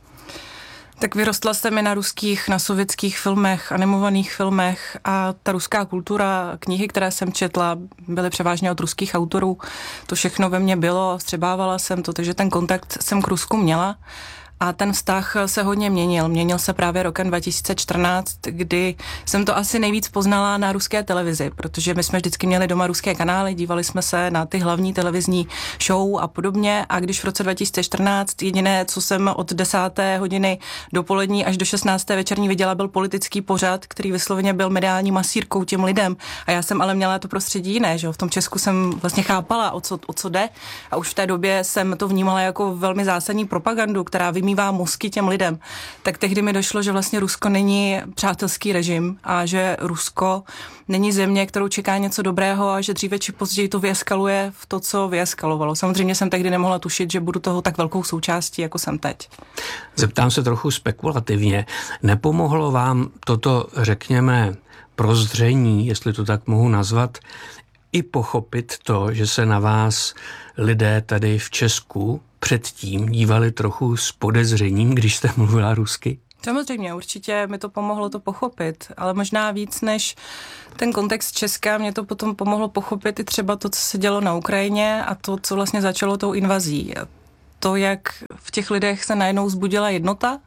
Tak vyrostla jsem mi na ruských, na sovětských filmech, animovaných filmech a ta ruská kultura, knihy, které jsem četla, byly převážně od ruských autorů. To všechno ve mně bylo, vstřebávala jsem to, takže ten kontakt jsem k Rusku měla. A ten vztah se hodně měnil. Měnil se právě rokem dva tisíce čtrnáct, kdy jsem to asi nejvíc poznala na ruské televizi, protože my jsme vždycky měli doma ruské kanály, dívali jsme se na ty hlavní televizní show a podobně. A když v roce dva tisíce čtrnáct jediné, co jsem od desáté hodiny dopolední až do šestnácté večerní viděla, byl politický pořad, který vysloveně byl mediální masírkou těm lidem. A já jsem ale měla to prostředí jiné, že v tom Česku jsem vlastně chápala, o co, o co jde. A už v té době jsem to vnímala jako velmi zásadní propagandu, která vymývá mozky těm lidem, tak tehdy mi došlo, že vlastně Rusko není přátelský režim a že Rusko není země, kterou čeká něco dobrého a že dříve či později to vyeskaluje v to, co vyeskalovalo. Samozřejmě jsem tehdy nemohla tušit, že budu toho tak velkou součástí, jako jsem teď. Zeptám se trochu spekulativně. Nepomohlo vám toto, řekněme, prozření, jestli to tak mohu nazvat, i pochopit to, že se na vás lidé tady v Česku předtím dívali trochu s podezřením, když jste mluvila rusky? Samozřejmě, určitě mi to pomohlo to pochopit, ale možná víc než ten kontext Česka, mě to potom pomohlo pochopit i třeba to, co se dělo na Ukrajině a to, co vlastně začalo tou invazí. To, jak v těch lidech se najednou vzbudila jednota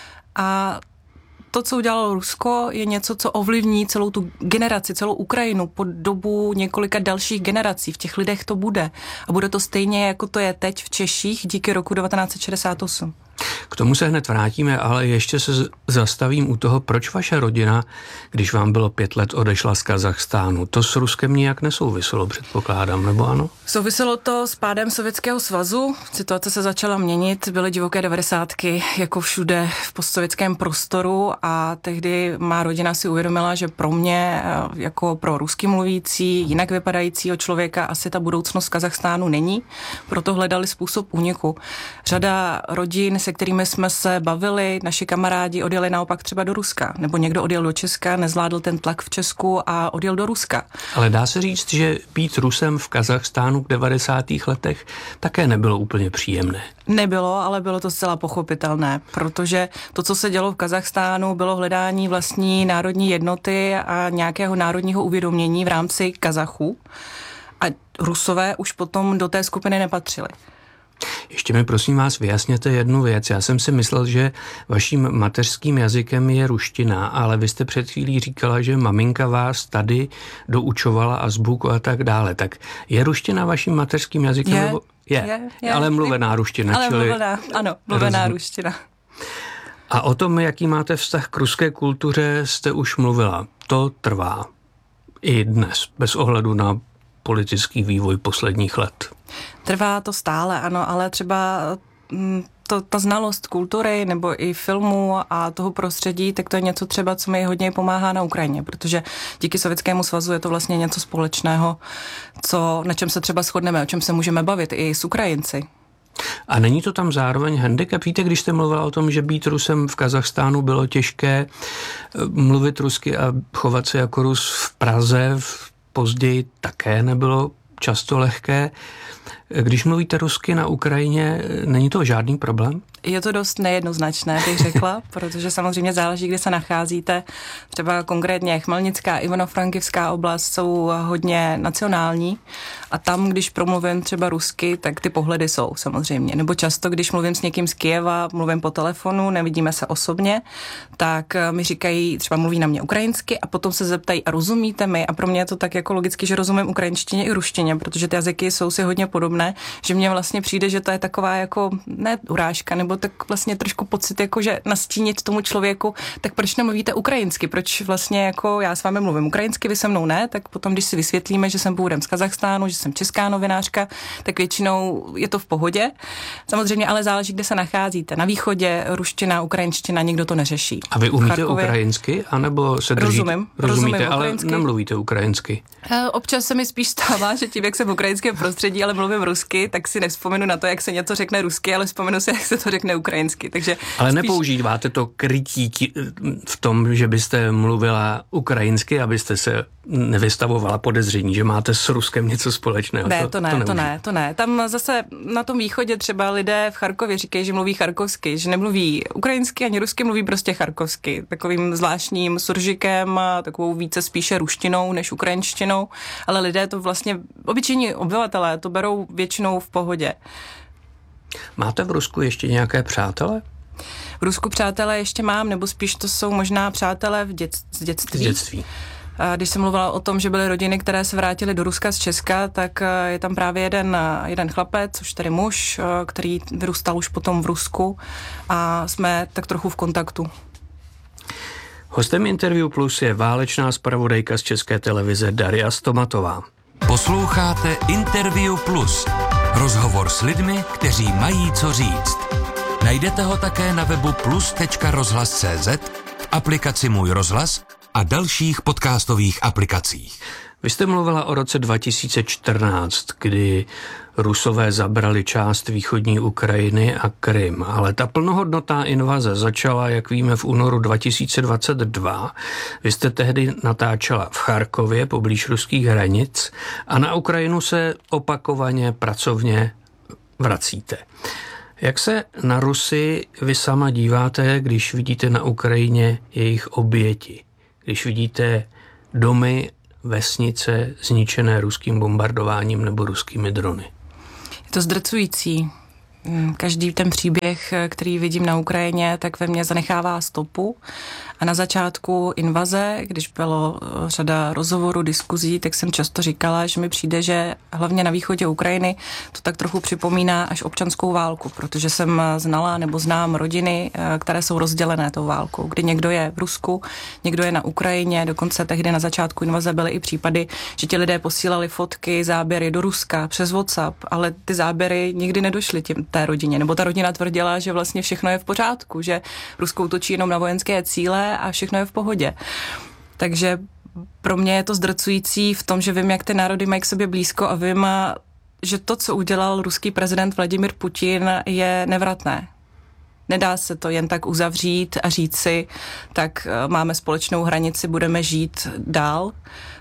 a to, co udělalo Rusko, je něco, co ovlivní celou tu generaci, celou Ukrajinu po dobu několika dalších generací. V těch lidech to bude. A bude to stejně, jako to je teď v Češích díky roku devatenáct set šedesát osm. K tomu se hned vrátíme, ale ještě se zastavím u toho, proč vaše rodina, když vám bylo pět let, odešla z Kazachstánu. To s Ruskem nijak nesouviselo, předpokládám, nebo ano? Souviselo to s pádem Sovětského svazu. Situace se začala měnit, byly divoké devadesátky jako všude v postsovětském prostoru a tehdy má rodina si uvědomila, že pro mě, jako pro rusky mluvící, jinak vypadajícího člověka, asi ta budoucnost v Kazachstánu není. Proto hledali způsob úniku. Řada rodin, se kterými jsme se bavili, naši kamarádi odjeli naopak třeba do Ruska, nebo někdo odjel do Česka, nezvládl ten tlak v Česku a odjel do Ruska. Ale dá se říct, že být Rusem v Kazachstánu v devadesátých letech také nebylo úplně příjemné. Nebylo, ale bylo to zcela pochopitelné, protože to, co se dělo v Kazachstánu, bylo hledání vlastní národní jednoty a nějakého národního uvědomění v rámci Kazachů. A Rusové už potom do té skupiny nepatřili. Ještě mi prosím vás vyjasněte jednu věc. Já jsem si myslel, že vaším mateřským jazykem je ruština, ale vy jste před chvílí říkala, že maminka vás tady doučovala azbuku a tak dále. Tak je ruština vaším mateřským jazykem? Je, nebo? Je, je, je, ale mluvená ruština. Ale čili... mluvená, ano, mluvená Rozum... ruština. A o tom, jaký máte vztah k ruské kultuře, jste už mluvila. To trvá i dnes, bez ohledu na politický vývoj posledních let. Trvá to stále, ano, ale třeba to, ta znalost kultury nebo i filmu a toho prostředí, tak to je něco třeba, co mi hodně pomáhá na Ukrajině, protože díky Sovětskému svazu je to vlastně něco společného, co, na čem se třeba shodneme, o čem se můžeme bavit i s Ukrajinci. A není to tam zároveň handicap? Víte, když jste mluvila o tom, že být Rusem v Kazachstánu bylo těžké, mluvit rusky a chovat se jako Rus v Praze v později také nebylo často lehké. Když mluvíte rusky na Ukrajině, není to žádný problém? Je to dost nejednoznačné, bych řekla, protože samozřejmě záleží, kde se nacházíte. Třeba konkrétně Chmelnická, Ivano-Frankivská oblast jsou hodně nacionální a tam, když promluvím třeba rusky, tak ty pohledy jsou samozřejmě. Nebo často, když mluvím s někým z Kyjeva, mluvím po telefonu, nevidíme se osobně, tak mi říkají, třeba mluví na mě ukrajinsky a potom se zeptají, a rozumíte mi? A pro mě je to tak jako logicky, že rozumím ukrajinštině i ruštině, protože ty jazyky jsou si hodně podobné, že mně vlastně přijde, že to je taková jako ne urážka, nebo tak vlastně trošku pocit, jako že nastínit tomu člověku, tak proč nemluvíte ukrajinsky? Proč vlastně jako já s vámi mluvím ukrajinsky, vy se mnou ne? Tak potom, když si vysvětlíme, že jsem původem z Kazachstánu, že jsem česká novinářka, tak většinou je to v pohodě. Samozřejmě, ale záleží, kde se nacházíte. Na východě ruština, ukrajinština, nikdo to neřeší. A vy umíte Charkově ukrajinsky, anebo se držíte? Rozumím. Rozumíte, rozumím ale ukrajinsky. Nemluvíte ukrajinsky. Občas se mi spíš stává, že tím, jak jsem v ukrajinském prostředí, ale mluvím rusky, tak si nevzpomenu na to, jak se něco řekne rusky, ale vzpomenu si, jak se to řekne ukrajinsky. Takže ale spíš... nepoužíváte to krytí v tom, že byste mluvila ukrajinsky, abyste se nevystavovala podezření, že máte s Ruskem něco společného. Ne, to, to ne, to, to ne, to ne. Tam zase na tom východě třeba lidé v Charkově říkají, že mluví charkovsky, že nemluví ukrajinsky ani rusky, mluví prostě charkovsky. Takovým zvláštním suržikem, takovou více spíše ruštinou než ukrajinštinou, ale lidé to vlastně, obyčejní obyvatelé to berou většinou v pohodě. Máte v Rusku ještě nějaké přátele? V Rusku přátelé ještě mám, nebo spíš to jsou možná přátelé v dět, z dětství. Z dětství. Když jsem mluvila o tom, že byly rodiny, které se vrátily do Ruska z Česka, tak je tam právě jeden, jeden chlapec, už tedy muž, který vyrůstal už potom v Rusku a jsme tak trochu v kontaktu. Hostem Interview Plus je válečná zpravodajka z České televize Daria Stomatová. Posloucháte Interview Plus. Rozhovor s lidmi, kteří mají co říct. Najdete ho také na webu plus tečka rozhlas tečka cé zet, v aplikaci Můj rozhlas a dalších podcastových aplikacích. Vy jste mluvila o roce dva tisíce čtrnáct, kdy Rusové zabrali část východní Ukrajiny a Krym, ale ta plnohodnotná invaze začala, jak víme, v únoru dva tisíce dvacet dva. Vy jste tehdy natáčela v Charkově, poblíž ruských hranic, a na Ukrajinu se opakovaně pracovně vracíte. Jak se na Rusy vy sama díváte, když vidíte na Ukrajině jejich oběti? Když vidíte domy, vesnice zničené ruským bombardováním nebo ruskými drony? Je to zdrcující. Každý ten příběh, který vidím na Ukrajině, tak ve mně zanechává stopu. A na začátku invaze, když bylo řada rozhovorů, diskuzí, tak jsem často říkala, že mi přijde, že hlavně na východě Ukrajiny to tak trochu připomíná až občanskou válku, protože jsem znala nebo znám rodiny, které jsou rozdělené tou válkou, kdy někdo je v Rusku, někdo je na Ukrajině, dokonce tehdy na začátku invaze byly i případy, že ti lidé posílali fotky, záběry do Ruska přes WhatsApp, ale ty záběry nikdy nedošly těm té rodině, nebo ta rodina tvrdila, že vlastně všechno je v pořádku, že Rusko útočí jenom na vojenské cíle a všechno je v pohodě. Takže pro mě je to zdrcující v tom, že vím, jak ty národy mají k sobě blízko a vím, že to, co udělal ruský prezident Vladimir Putin, je nevratné. Nedá se to jen tak uzavřít a říct si, tak máme společnou hranici, budeme žít dál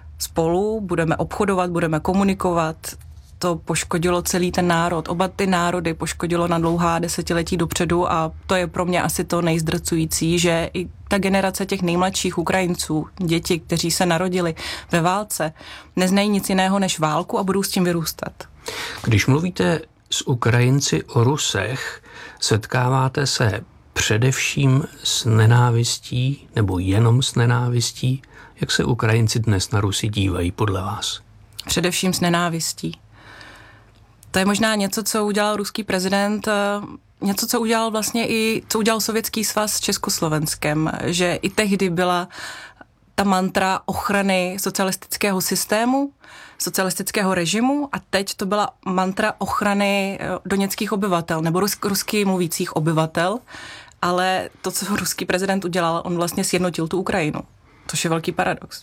spolu, budeme obchodovat, budeme komunikovat. To poškodilo celý ten národ. Oba ty národy poškodilo na dlouhá desetiletí dopředu a to je pro mě asi to nejzdrcující, že i ta generace těch nejmladších Ukrajinců, děti, kteří se narodili ve válce, neznají nic jiného než válku a budou s tím vyrůstat. Když mluvíte s Ukrajinci o Rusech, setkáváte se především s nenávistí nebo jenom s nenávistí? Jak se Ukrajinci dnes na Rusy dívají podle vás? Především s nenávistí. To je možná něco, co udělal ruský prezident, něco, co udělal vlastně i, co udělal Sovětský svaz s Československem, že i tehdy byla ta mantra ochrany socialistického systému, socialistického režimu a teď to byla mantra ochrany doněckých obyvatel nebo rus, rusky mluvících obyvatel, ale to, co ruský prezident udělal, on vlastně sjednotil tu Ukrajinu, což je velký paradox.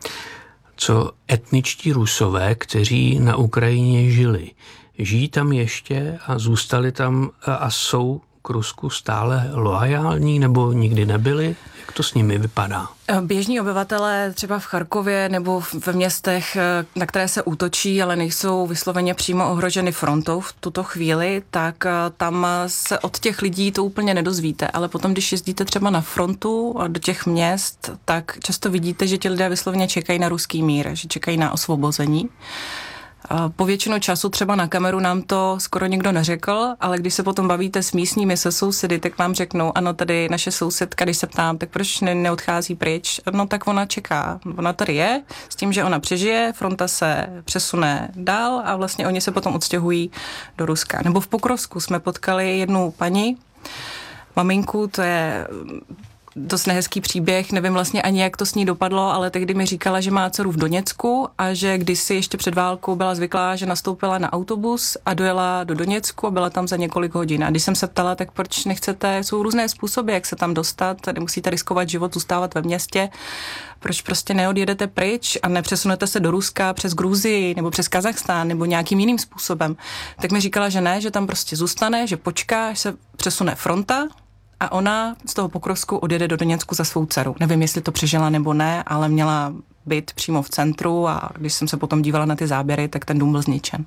Co etničtí Rusové, kteří na Ukrajině žili, žijí tam ještě a zůstali tam a jsou k Rusku stále loajální nebo nikdy nebyli? Jak to s nimi vypadá? Běžní obyvatelé třeba v Charkově nebo ve městech, na které se útočí, ale nejsou vysloveně přímo ohroženy frontou v tuto chvíli, tak tam se od těch lidí to úplně nedozvíte. Ale potom, když jezdíte třeba na frontu do těch měst, tak často vidíte, že ti lidé vysloveně čekají na ruský mír, že čekají na osvobození. Po většinu času třeba na kameru nám to skoro nikdo neřekl, ale když se potom bavíte s místními, se sousedy, tak vám řeknou, ano, tady naše sousedka, když se ptám, tak proč ne, neodchází pryč? No tak ona čeká. Ona tady je, s tím, že ona přežije, fronta se přesune dál a vlastně oni se potom odstěhují do Ruska. Nebo v Pokrovsku jsme potkali jednu paní, maminku, to je dost nehezký příběh, nevím vlastně ani, jak to s ní dopadlo, ale tehdy mi říkala, že má dceru v Doněcku a že kdysi ještě před válkou byla zvyklá, že nastoupila na autobus a dojela do Doněcku a byla tam za několik hodin. A když jsem se ptala, tak proč nechcete, jsou různé způsoby, jak se tam dostat, nemusíte riskovat život, zůstávat ve městě, proč prostě neodjedete pryč a nepřesunete se do Ruska přes Gruzii nebo přes Kazachstán nebo nějakým jiným způsobem. Tak mi říkala, že ne, že tam prostě zůstane, že počká, až se přesune fronta, a ona z toho Pokrovsku odjede do Doněcku za svou dceru. Nevím, jestli to přežila nebo ne, ale měla byt přímo v centru a když jsem se potom dívala na ty záběry, tak ten dům byl zničen.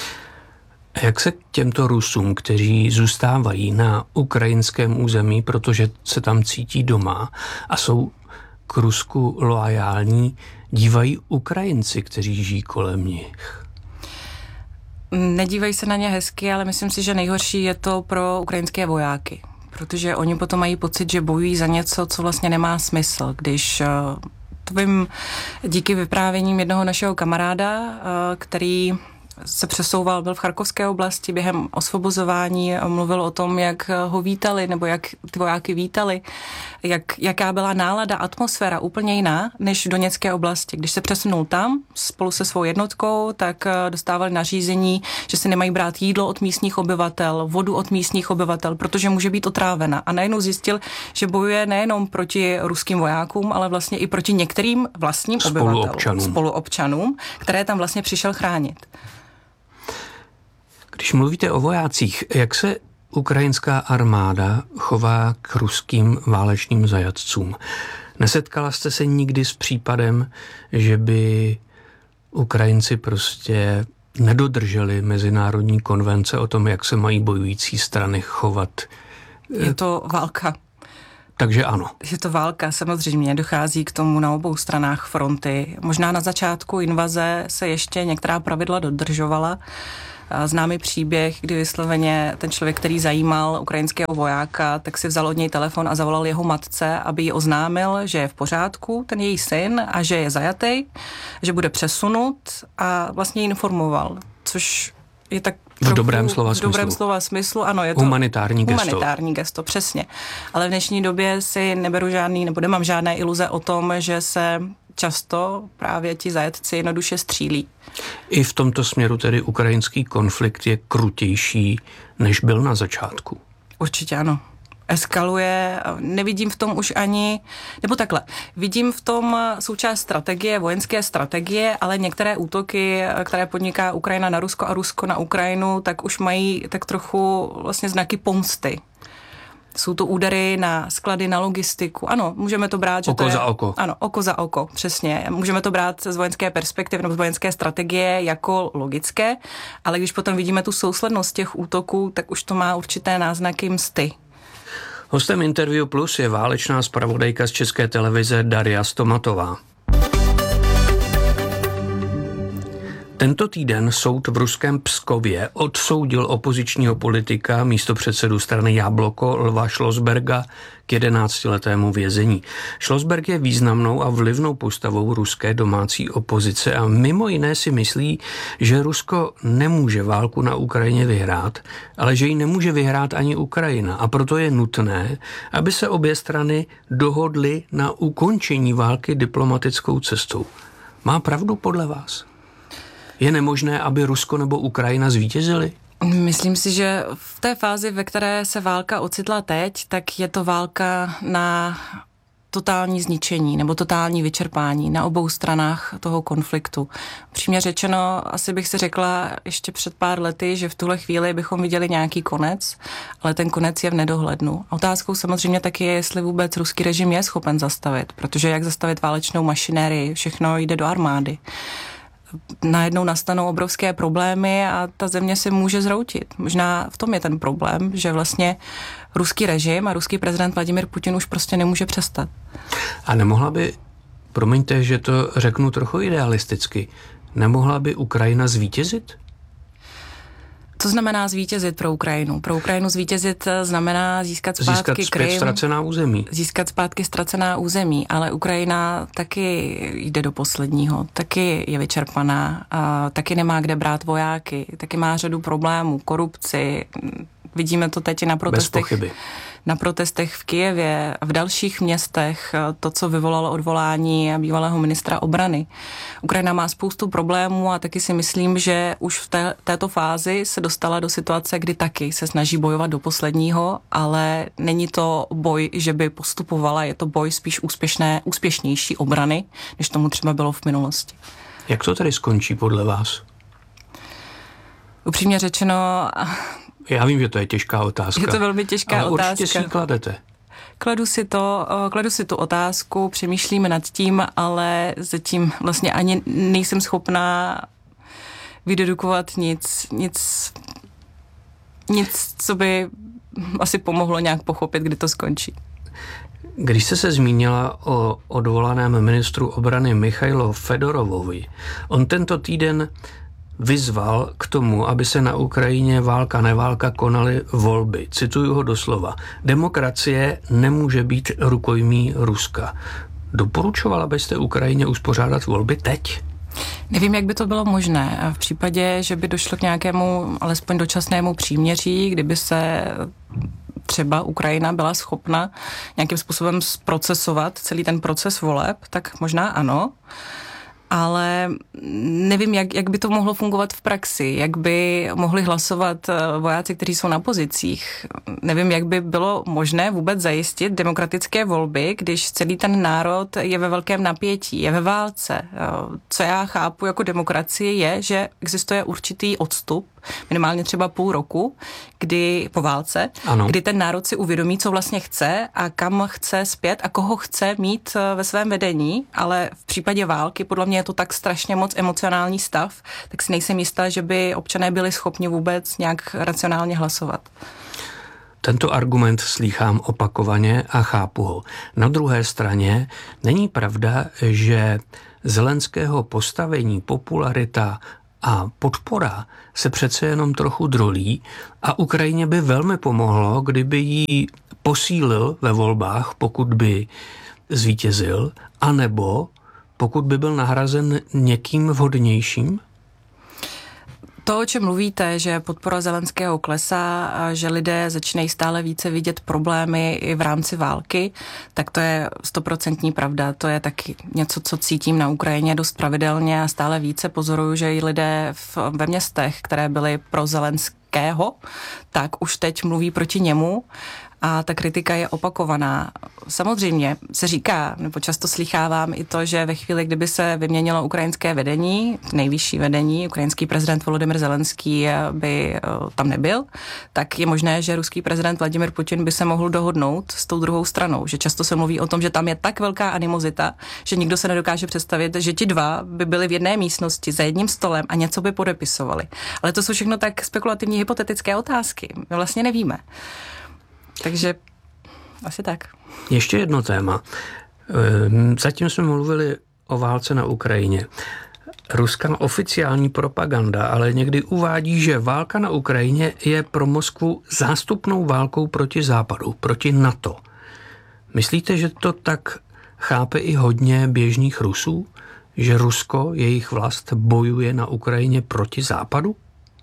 A jak se k těmto Rusům, kteří zůstávají na ukrajinském území, protože se tam cítí doma a jsou k Rusku loajální, dívají Ukrajinci, kteří žijí kolem nich? Nedívají se na ně hezky, ale myslím si, že nejhorší je to pro ukrajinské vojáky. Protože oni potom mají pocit, že bojují za něco, co vlastně nemá smysl. Když to vím díky vyprávěním jednoho našeho kamaráda, který se přesouval, byl v Charkovské oblasti během osvobozování, mluvil o tom, jak ho vítali, nebo jak ty vojáky vítali, jak, jaká byla nálada, atmosféra úplně jiná než v Doněcké oblasti. Když se přesunul tam spolu se svou jednotkou, tak dostávali nařízení, že si nemají brát jídlo od místních obyvatel, vodu od místních obyvatel, protože může být otrávena. A najednou zjistil, že bojuje nejenom proti ruským vojákům, ale vlastně i proti některým vlastním obyvatelům, spoluobčanům, které tam vlastně přišel chránit. Když mluvíte o vojácích, jak se ukrajinská armáda chová k ruským válečným zajatcům? Nesetkala jste se nikdy s případem, že by Ukrajinci prostě nedodrželi mezinárodní konvence o tom, jak se mají bojující strany chovat? Je to válka. Takže ano. Je to válka, samozřejmě dochází k tomu na obou stranách fronty. Možná na začátku invaze se ještě některá pravidla dodržovala. Známý příběh, kdy vysloveně ten člověk, který zajímal ukrajinského vojáka, tak si vzal od něj telefon a zavolal jeho matce, aby jí oznámil, že je v pořádku, ten její syn, a že je zajatý, že bude přesunut, a vlastně ji informoval, což je tak v dobrém slova v smyslu. dobrém slova smyslu, ano, je to humanitární gesto. Humanitární gesto, přesně. Ale v dnešní době si neberu žádný, nebo nemám žádné iluze o tom, že se často právě ti zajetci jednoduše střílí. I v tomto směru tedy ukrajinský konflikt je krutější, než byl na začátku. Určitě ano. Eskaluje, nevidím v tom už ani, nebo takhle, vidím v tom součást strategie, vojenské strategie, ale některé útoky, které podniká Ukrajina na Rusko a Rusko na Ukrajinu, tak už mají tak trochu vlastně znaky pomsty. Jsou to údery na sklady, na logistiku. Ano, můžeme to brát, že oko to je... za oko. Ano, oko za oko, přesně. Můžeme to brát z vojenské perspektivy nebo z vojenské strategie jako logické, ale když potom vidíme tu souslednost těch útoků, tak už to má určité náznaky msty. Hostem Interview Plus je válečná zpravodajka z České televize Daria Stomatová. Tento týden soud v ruském Pskově odsoudil opozičního politika, místopředsedu strany Jabloko Lva Šlosberga k jedenáctiletému vězení. Šlosberg je významnou a vlivnou postavou ruské domácí opozice a mimo jiné si myslí, že Rusko nemůže válku na Ukrajině vyhrát, ale že ji nemůže vyhrát ani Ukrajina, a proto je nutné, aby se obě strany dohodly na ukončení války diplomatickou cestou. Má pravdu podle vás? Je nemožné, aby Rusko nebo Ukrajina zvítězily? Myslím si, že v té fázi, ve které se válka ocitla teď, tak je to válka na totální zničení nebo totální vyčerpání na obou stranách toho konfliktu. Přímě řečeno, asi bych si řekla ještě před pár lety, že v tuhle chvíli bychom viděli nějaký konec, ale ten konec je v nedohlednu. A otázkou samozřejmě taky je, jestli vůbec ruský režim je schopen zastavit, protože jak zastavit válečnou mašinérii, všechno jde do armády. Najednou nastanou obrovské problémy a ta země se může zhroutit. Možná v tom je ten problém, že vlastně ruský režim a ruský prezident Vladimír Putin už prostě nemůže přestat. A nemohla by, promiňte, že to řeknu trochu idealisticky, nemohla by Ukrajina zvítězit? Co znamená zvítězit pro Ukrajinu? Pro Ukrajinu zvítězit znamená získat zpátky získat zpět Krym, ztracená území. Získat zpátky ztracená území, ale Ukrajina taky jde do posledního, taky je vyčerpaná, a taky nemá kde brát vojáky, taky má řadu problémů, korupci. Vidíme to teď i na protestech. Bez pochyby. Na protestech v Kyjevě a v dalších městech, to, co vyvolalo odvolání bývalého ministra obrany. Ukrajina má spoustu problémů a taky si myslím, že už v té, této fázi se dostala do situace, kdy taky se snaží bojovat do posledního, ale není to boj, že by postupovala, je to boj spíš úspěšné, úspěšnější obrany, než tomu třeba bylo v minulosti. Jak to tedy skončí podle vás? Upřímně řečeno... Já vím, že to je těžká otázka. Je to velmi těžká ale otázka. Určitě si ji kladete. Kladu si to, kladu si tu otázku, přemýšlíme nad tím, ale zatím vlastně ani nejsem schopná vydedukovat nic, nic, nic, co by asi pomohlo nějak pochopit, kdy to skončí. Když jste se zmínila o odvolaném ministru obrany Michailo Fedorovovi, on tento týden vyzval k tomu, aby se na Ukrajině válka neválka konaly volby. Cituju ho doslova. Demokracie nemůže být rukojmí Ruska. Doporučovala byste Ukrajině uspořádat volby teď? Nevím, jak by to bylo možné. V případě, že by došlo k nějakému alespoň dočasnému příměří, kdyby se třeba Ukrajina byla schopna nějakým způsobem zprocesovat celý ten proces voleb, tak možná ano. Ale nevím, jak, jak by to mohlo fungovat v praxi, jak by mohli hlasovat vojáci, kteří jsou na pozicích. Nevím, jak by bylo možné vůbec zajistit demokratické volby, když celý ten národ je ve velkém napětí, je ve válce. Co já chápu jako demokracie je, že existuje určitý odstup, minimálně třeba půl roku, kdy po válce, ano. kdy ten národ si uvědomí, co vlastně chce a kam chce zpět a koho chce mít ve svém vedení, ale v případě války podle mě je to tak strašně moc emocionální stav, tak si nejsem jistá, že by občané byli schopni vůbec nějak racionálně hlasovat. Tento argument slýchám opakovaně a chápu ho. Na druhé straně není pravda, že Zelenského postavení, popularita a podpora se přece jenom trochu drolí a Ukrajině by velmi pomohlo, kdyby ji posílil ve volbách, pokud by zvítězil, anebo pokud by byl nahrazen někým vhodnějším? To, o čem mluvíte, že podpora Zelenského klesá a že lidé začínají stále více vidět problémy i v rámci války, tak to je stoprocentní pravda. To je taky něco, co cítím na Ukrajině dost pravidelně a stále více pozoruju, že i lidé v, ve městech, které byly pro Zelenského, tak už teď mluví proti němu. A ta kritika je opakovaná. Samozřejmě se říká, nebo často slýchávám i to, že ve chvíli, kdyby se vyměnilo ukrajinské vedení, nejvyšší vedení, ukrajinský prezident Volodymyr Zelenský by tam nebyl, tak je možné, že ruský prezident Vladimir Putin by se mohl dohodnout s tou druhou stranou. Že často se mluví o tom, že tam je tak velká animozita, že nikdo se nedokáže představit, že ti dva by byli v jedné místnosti za jedním stolem a něco by podepisovali. Ale to jsou všechno tak spekulativní hypotetické otázky. My vlastně nevíme. Takže asi tak. Ještě jedno téma. Zatím jsme mluvili o válce na Ukrajině. Ruská oficiální propaganda ale někdy uvádí, že válka na Ukrajině je pro Moskvu zástupnou válkou proti Západu, proti NATO. Myslíte, že to tak chápe i hodně běžných Rusů? Že Rusko, jejich vlast, bojuje na Ukrajině proti Západu?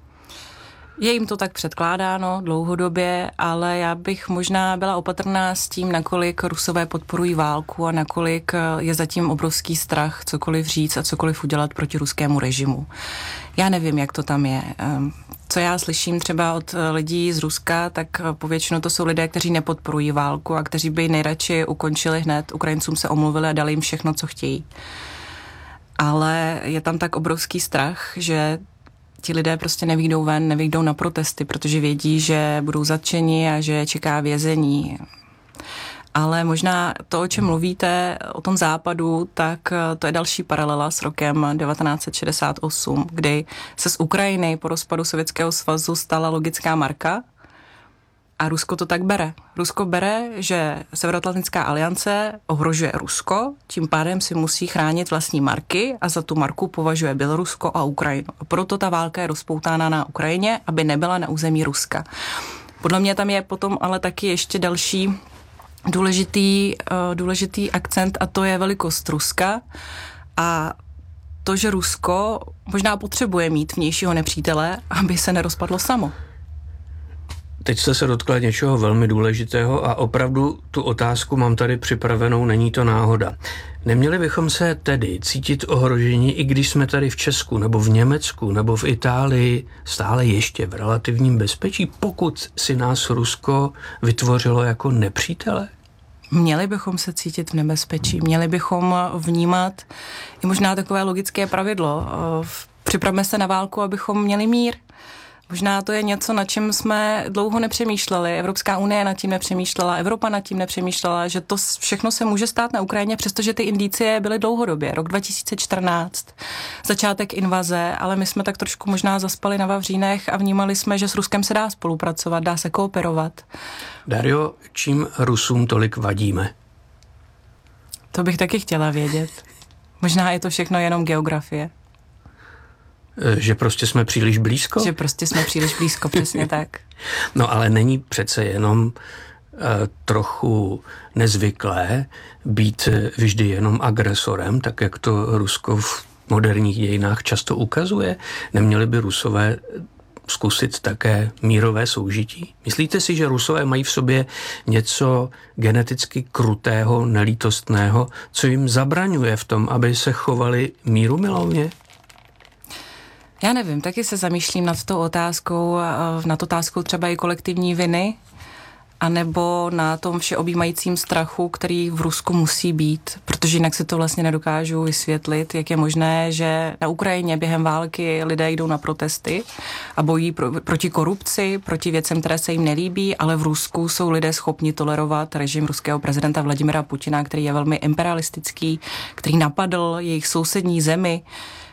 Je jim to tak předkládáno dlouhodobě, ale já bych možná byla opatrná s tím, nakolik Rusové podporují válku a nakolik je zatím obrovský strach cokoliv říct a cokoliv udělat proti ruskému režimu. Já nevím, jak to tam je. Co já slyším třeba od lidí z Ruska, tak povětšinou to jsou lidé, kteří nepodporují válku a kteří by nejradši ukončili hned, Ukrajincům se omluvili a dali jim všechno, co chtějí. Ale je tam tak obrovský strach, že ti lidé prostě nevyjdou ven, nevyjdou na protesty, protože vědí, že budou zatčeni a že je čeká vězení. Ale možná to, o čem mluvíte, o tom západu, tak to je další paralela s rokem devatenáct set šedesát osm, kdy se z Ukrajiny po rozpadu Sovětského svazu stala logická marka a Rusko to tak bere. Rusko bere, že Severoatlantická aliance ohrožuje Rusko, tím pádem si musí chránit vlastní marky a za tu marku považuje Bělorusko a Ukrajinu. A proto ta válka je rozpoutána na Ukrajině, aby nebyla na území Ruska. Podle mě tam je potom ale taky ještě další důležitý, uh, důležitý akcent a to je velikost Ruska a to, že Rusko možná potřebuje mít vnějšího nepřítele, aby se nerozpadlo samo. Teď jste se dotkla něčeho velmi důležitého a opravdu tu otázku mám tady připravenou, není to náhoda. Neměli bychom se tedy cítit ohroženi, i když jsme tady v Česku, nebo v Německu, nebo v Itálii stále ještě v relativním bezpečí, pokud si nás Rusko vytvořilo jako nepřítele? Měli bychom se cítit v nebezpečí, měli bychom vnímat i možná takové logické pravidlo. Připravme se na válku, abychom měli mír. Možná to je něco, na čem jsme dlouho nepřemýšleli. Evropská unie nad tím nepřemýšlela, Evropa nad tím nepřemýšlela, že to všechno se může stát na Ukrajině, přestože ty indicie byly dlouhodobě. Rok dva tisíce čtrnáct, začátek invaze, ale my jsme tak trošku možná zaspali na vavřínech a vnímali jsme, že s Ruskem se dá spolupracovat, dá se kooperovat. Dario, čím Rusům tolik vadíme? To bych taky chtěla vědět. Možná je to všechno jenom geografie. Že prostě jsme příliš blízko? Že prostě jsme příliš blízko, přesně tak. No ale není přece jenom uh, trochu nezvyklé být vždy jenom agresorem, tak jak to Rusko v moderních dějinách často ukazuje? Neměli by Rusové zkusit také mírové soužití? Myslíte si, že Rusové mají v sobě něco geneticky krutého, nelítostného, co jim zabraňuje v tom, aby se chovali mírumilovně? Já nevím, taky se zamýšlím nad tou otázkou, nad otázkou třeba i kolektivní viny, anebo na tom všeobjímajícím strachu, který v Rusku musí být, protože jinak si to vlastně nedokážu vysvětlit, jak je možné, že na Ukrajině během války lidé jdou na protesty a bojí pro, proti korupci, proti věcem, které se jim nelíbí, ale v Rusku jsou lidé schopni tolerovat režim ruského prezidenta Vladimira Putina, který je velmi imperialistický, který napadl jejich sousední zemi,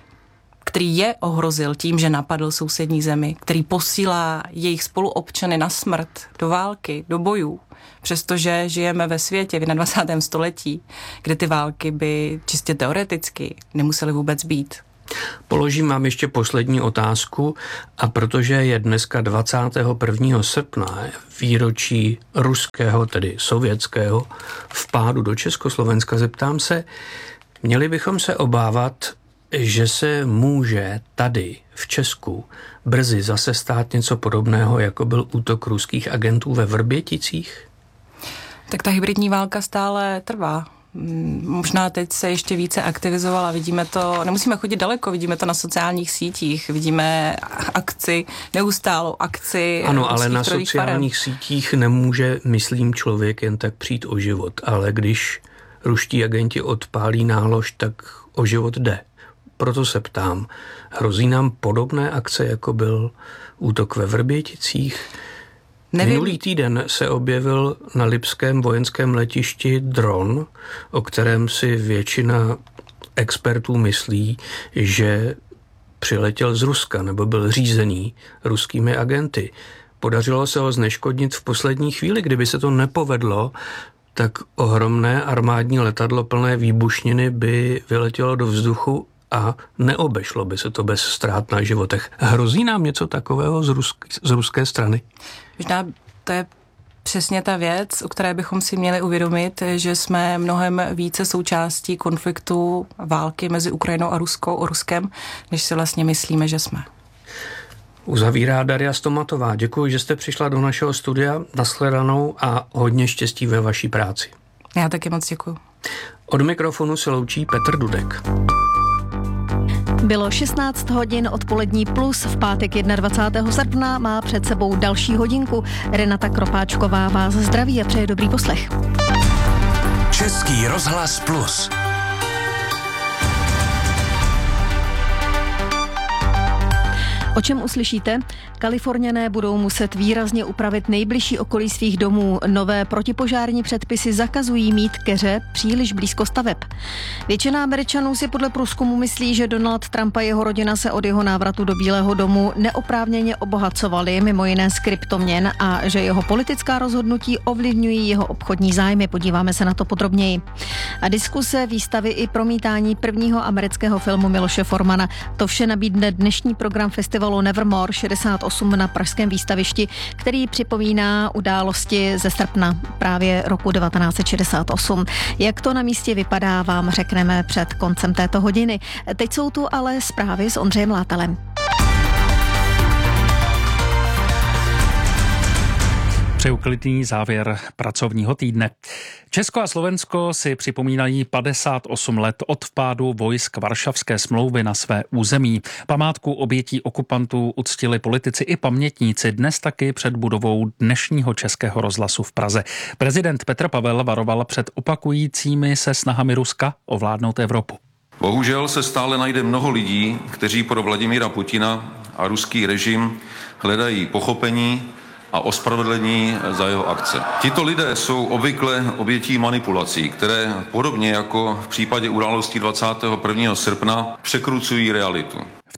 který je ohrozil tím, že napadl sousední zemi, který posílá jejich spoluobčany na smrt, do války, do bojů, přestože žijeme ve světě v dvacátém prvním století, kde ty války by čistě teoreticky nemusely vůbec být. Položím vám ještě poslední otázku, a protože je dneska dvacátého prvního srpna, výročí ruského, tedy sovětského vpádu do Československa, zeptám se, měli bychom se obávat, že se může tady v Česku brzy zase stát něco podobného, jako byl útok ruských agentů ve Vrběticích? Tak ta hybridní válka stále trvá. Možná teď se ještě více aktivizovala, vidíme to, nemusíme chodit daleko, vidíme to na sociálních sítích, vidíme akci, neustálou akci. Ano, ale na sociálních farem. sítích nemůže, myslím, člověk jen tak přijít o život, ale když ruští agenti odpálí nálož, tak o život jde. Proto se ptám, hrozí nám podobné akce, jako byl útok ve Vrběticích? Nevím. Minulý týden se objevil na lipském vojenském letišti dron, o kterém si většina expertů myslí, že přiletěl z Ruska nebo byl řízený ruskými agenty. Podařilo se ho zneškodnit v poslední chvíli. Kdyby se to nepovedlo, tak ohromné armádní letadlo plné výbušniny by vyletělo do vzduchu a neobešlo by se to bez ztrát na životech. Hrozí nám něco takového z, rusk, z ruské strany? Možná to je přesně ta věc, u které bychom si měli uvědomit, že jsme mnohem více součástí konfliktu války mezi Ukrajinou a Ruskou, Ruskem, než si vlastně myslíme, že jsme. Uzavírá Daria Stomatová. Děkuji, že jste přišla do našeho studia. Nashledanou a hodně štěstí ve vaší práci. Já taky moc děkuji. Od mikrofonu se loučí Petr Dudek. Bylo šestnáct hodin odpolední plus, v pátek dvacátého prvního srpna má před sebou další hodinku. Renata Kropáčková vás zdraví a přeje dobrý poslech. Český rozhlas plus. O čem uslyšíte? Kaliforňané budou muset výrazně upravit nejbližší okolí svých domů. Nové protipožární předpisy zakazují mít keře příliš blízko staveb. Většina Američanů si podle průzkumu myslí, že Donald Trump a jeho rodina se od jeho návratu do Bílého domu neoprávněně obohacovali, mimo jiné z kryptoměn, a že jeho politická rozhodnutí ovlivňují jeho obchodní zájmy. Podíváme se na to podrobněji. A diskuse, výstavy i promítání prvního amerického filmu Miloše Formana. To vše nabídne dnešní program festivalu Nevermore šedesát osm na pražském výstavišti, který připomíná události ze srpna právě roku devatenáct set šedesát osm. Jak to na místě vypadá, vám řekneme před koncem této hodiny. Teď jsou tu ale zprávy s Ondřejem Látalem. Přeju klidný závěr pracovního týdne. Česko a Slovensko si připomínají padesát osm let od vpádu vojsk Varšavské smlouvy na své území. Památku obětí okupantů uctili politici i pamětníci dnes taky před budovou dnešního Českého rozhlasu v Praze. Prezident Petr Pavel varoval před opakujícími se snahami Ruska ovládnout Evropu. Bohužel se stále najde mnoho lidí, kteří pro Vladimíra Putina a ruský režim hledají pochopení a ospravedlení za jeho akce. Tito lidé jsou obvykle obětí manipulací, které podobně jako v případě událostí dvacátého prvního srpna překrucují realitu. V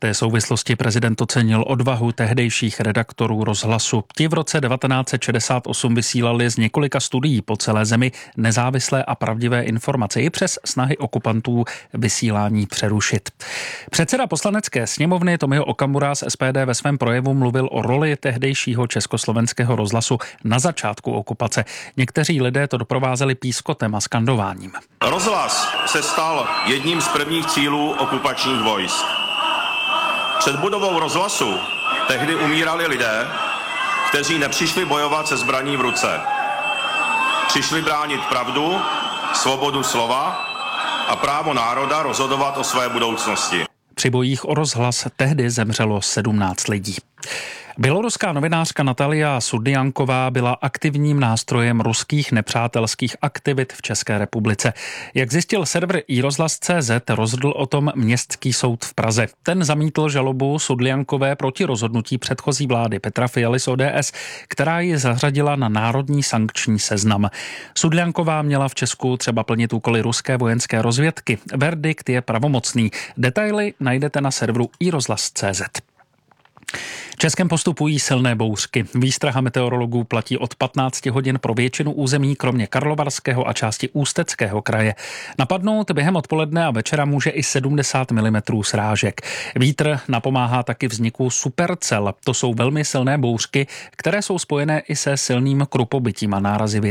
té souvislosti prezident ocenil odvahu tehdejších redaktorů rozhlasu. Ti v roce devatenáct set šedesát osm vysílali z několika studií po celé zemi nezávislé a pravdivé informace i přes snahy okupantů vysílání přerušit. Předseda poslanecké sněmovny Tomio Okamura z S P D ve svém projevu mluvil o roli tehdejšího československého rozhlasu na začátku okupace. Někteří lidé to doprovázeli pískotem a skandováním. Rozhlas se stal jedním z prvních cílů okupačních vojsk. Před budovou rozhlasu tehdy umírali lidé, kteří nepřišli bojovat se zbraní v ruce. Přišli bránit pravdu, svobodu slova a právo národa rozhodovat o své budoucnosti. Při bojích o rozhlas tehdy zemřelo sedmnáct lidí. Běloruská novinářka Natalia Sudjanková byla aktivním nástrojem ruských nepřátelských aktivit v České republice. Jak zjistil server iRozhlas tečka cé zet, rozhodl o tom Městský soud v Praze. Ten zamítl žalobu Sudjankové proti rozhodnutí předchozí vlády Petra Fialy z O D S, která ji zařadila na národní sankční seznam. Sudjanková měla v Česku třeba plnit úkoly ruské vojenské rozvědky. Verdikt je pravomocný. Detaily najdete na serveru iRozhlas tečka cé zet. Českem postupují silné bouřky. Výstraha meteorologů platí od patnácti hodin pro většinu území, kromě Karlovarského a části Ústeckého kraje. Napadnout během odpoledne a večera může i sedmdesát milimetrů srážek. Vítr napomáhá taky vzniku supercel. To jsou velmi silné bouřky, které jsou spojené i se silným krupobytím a nárazy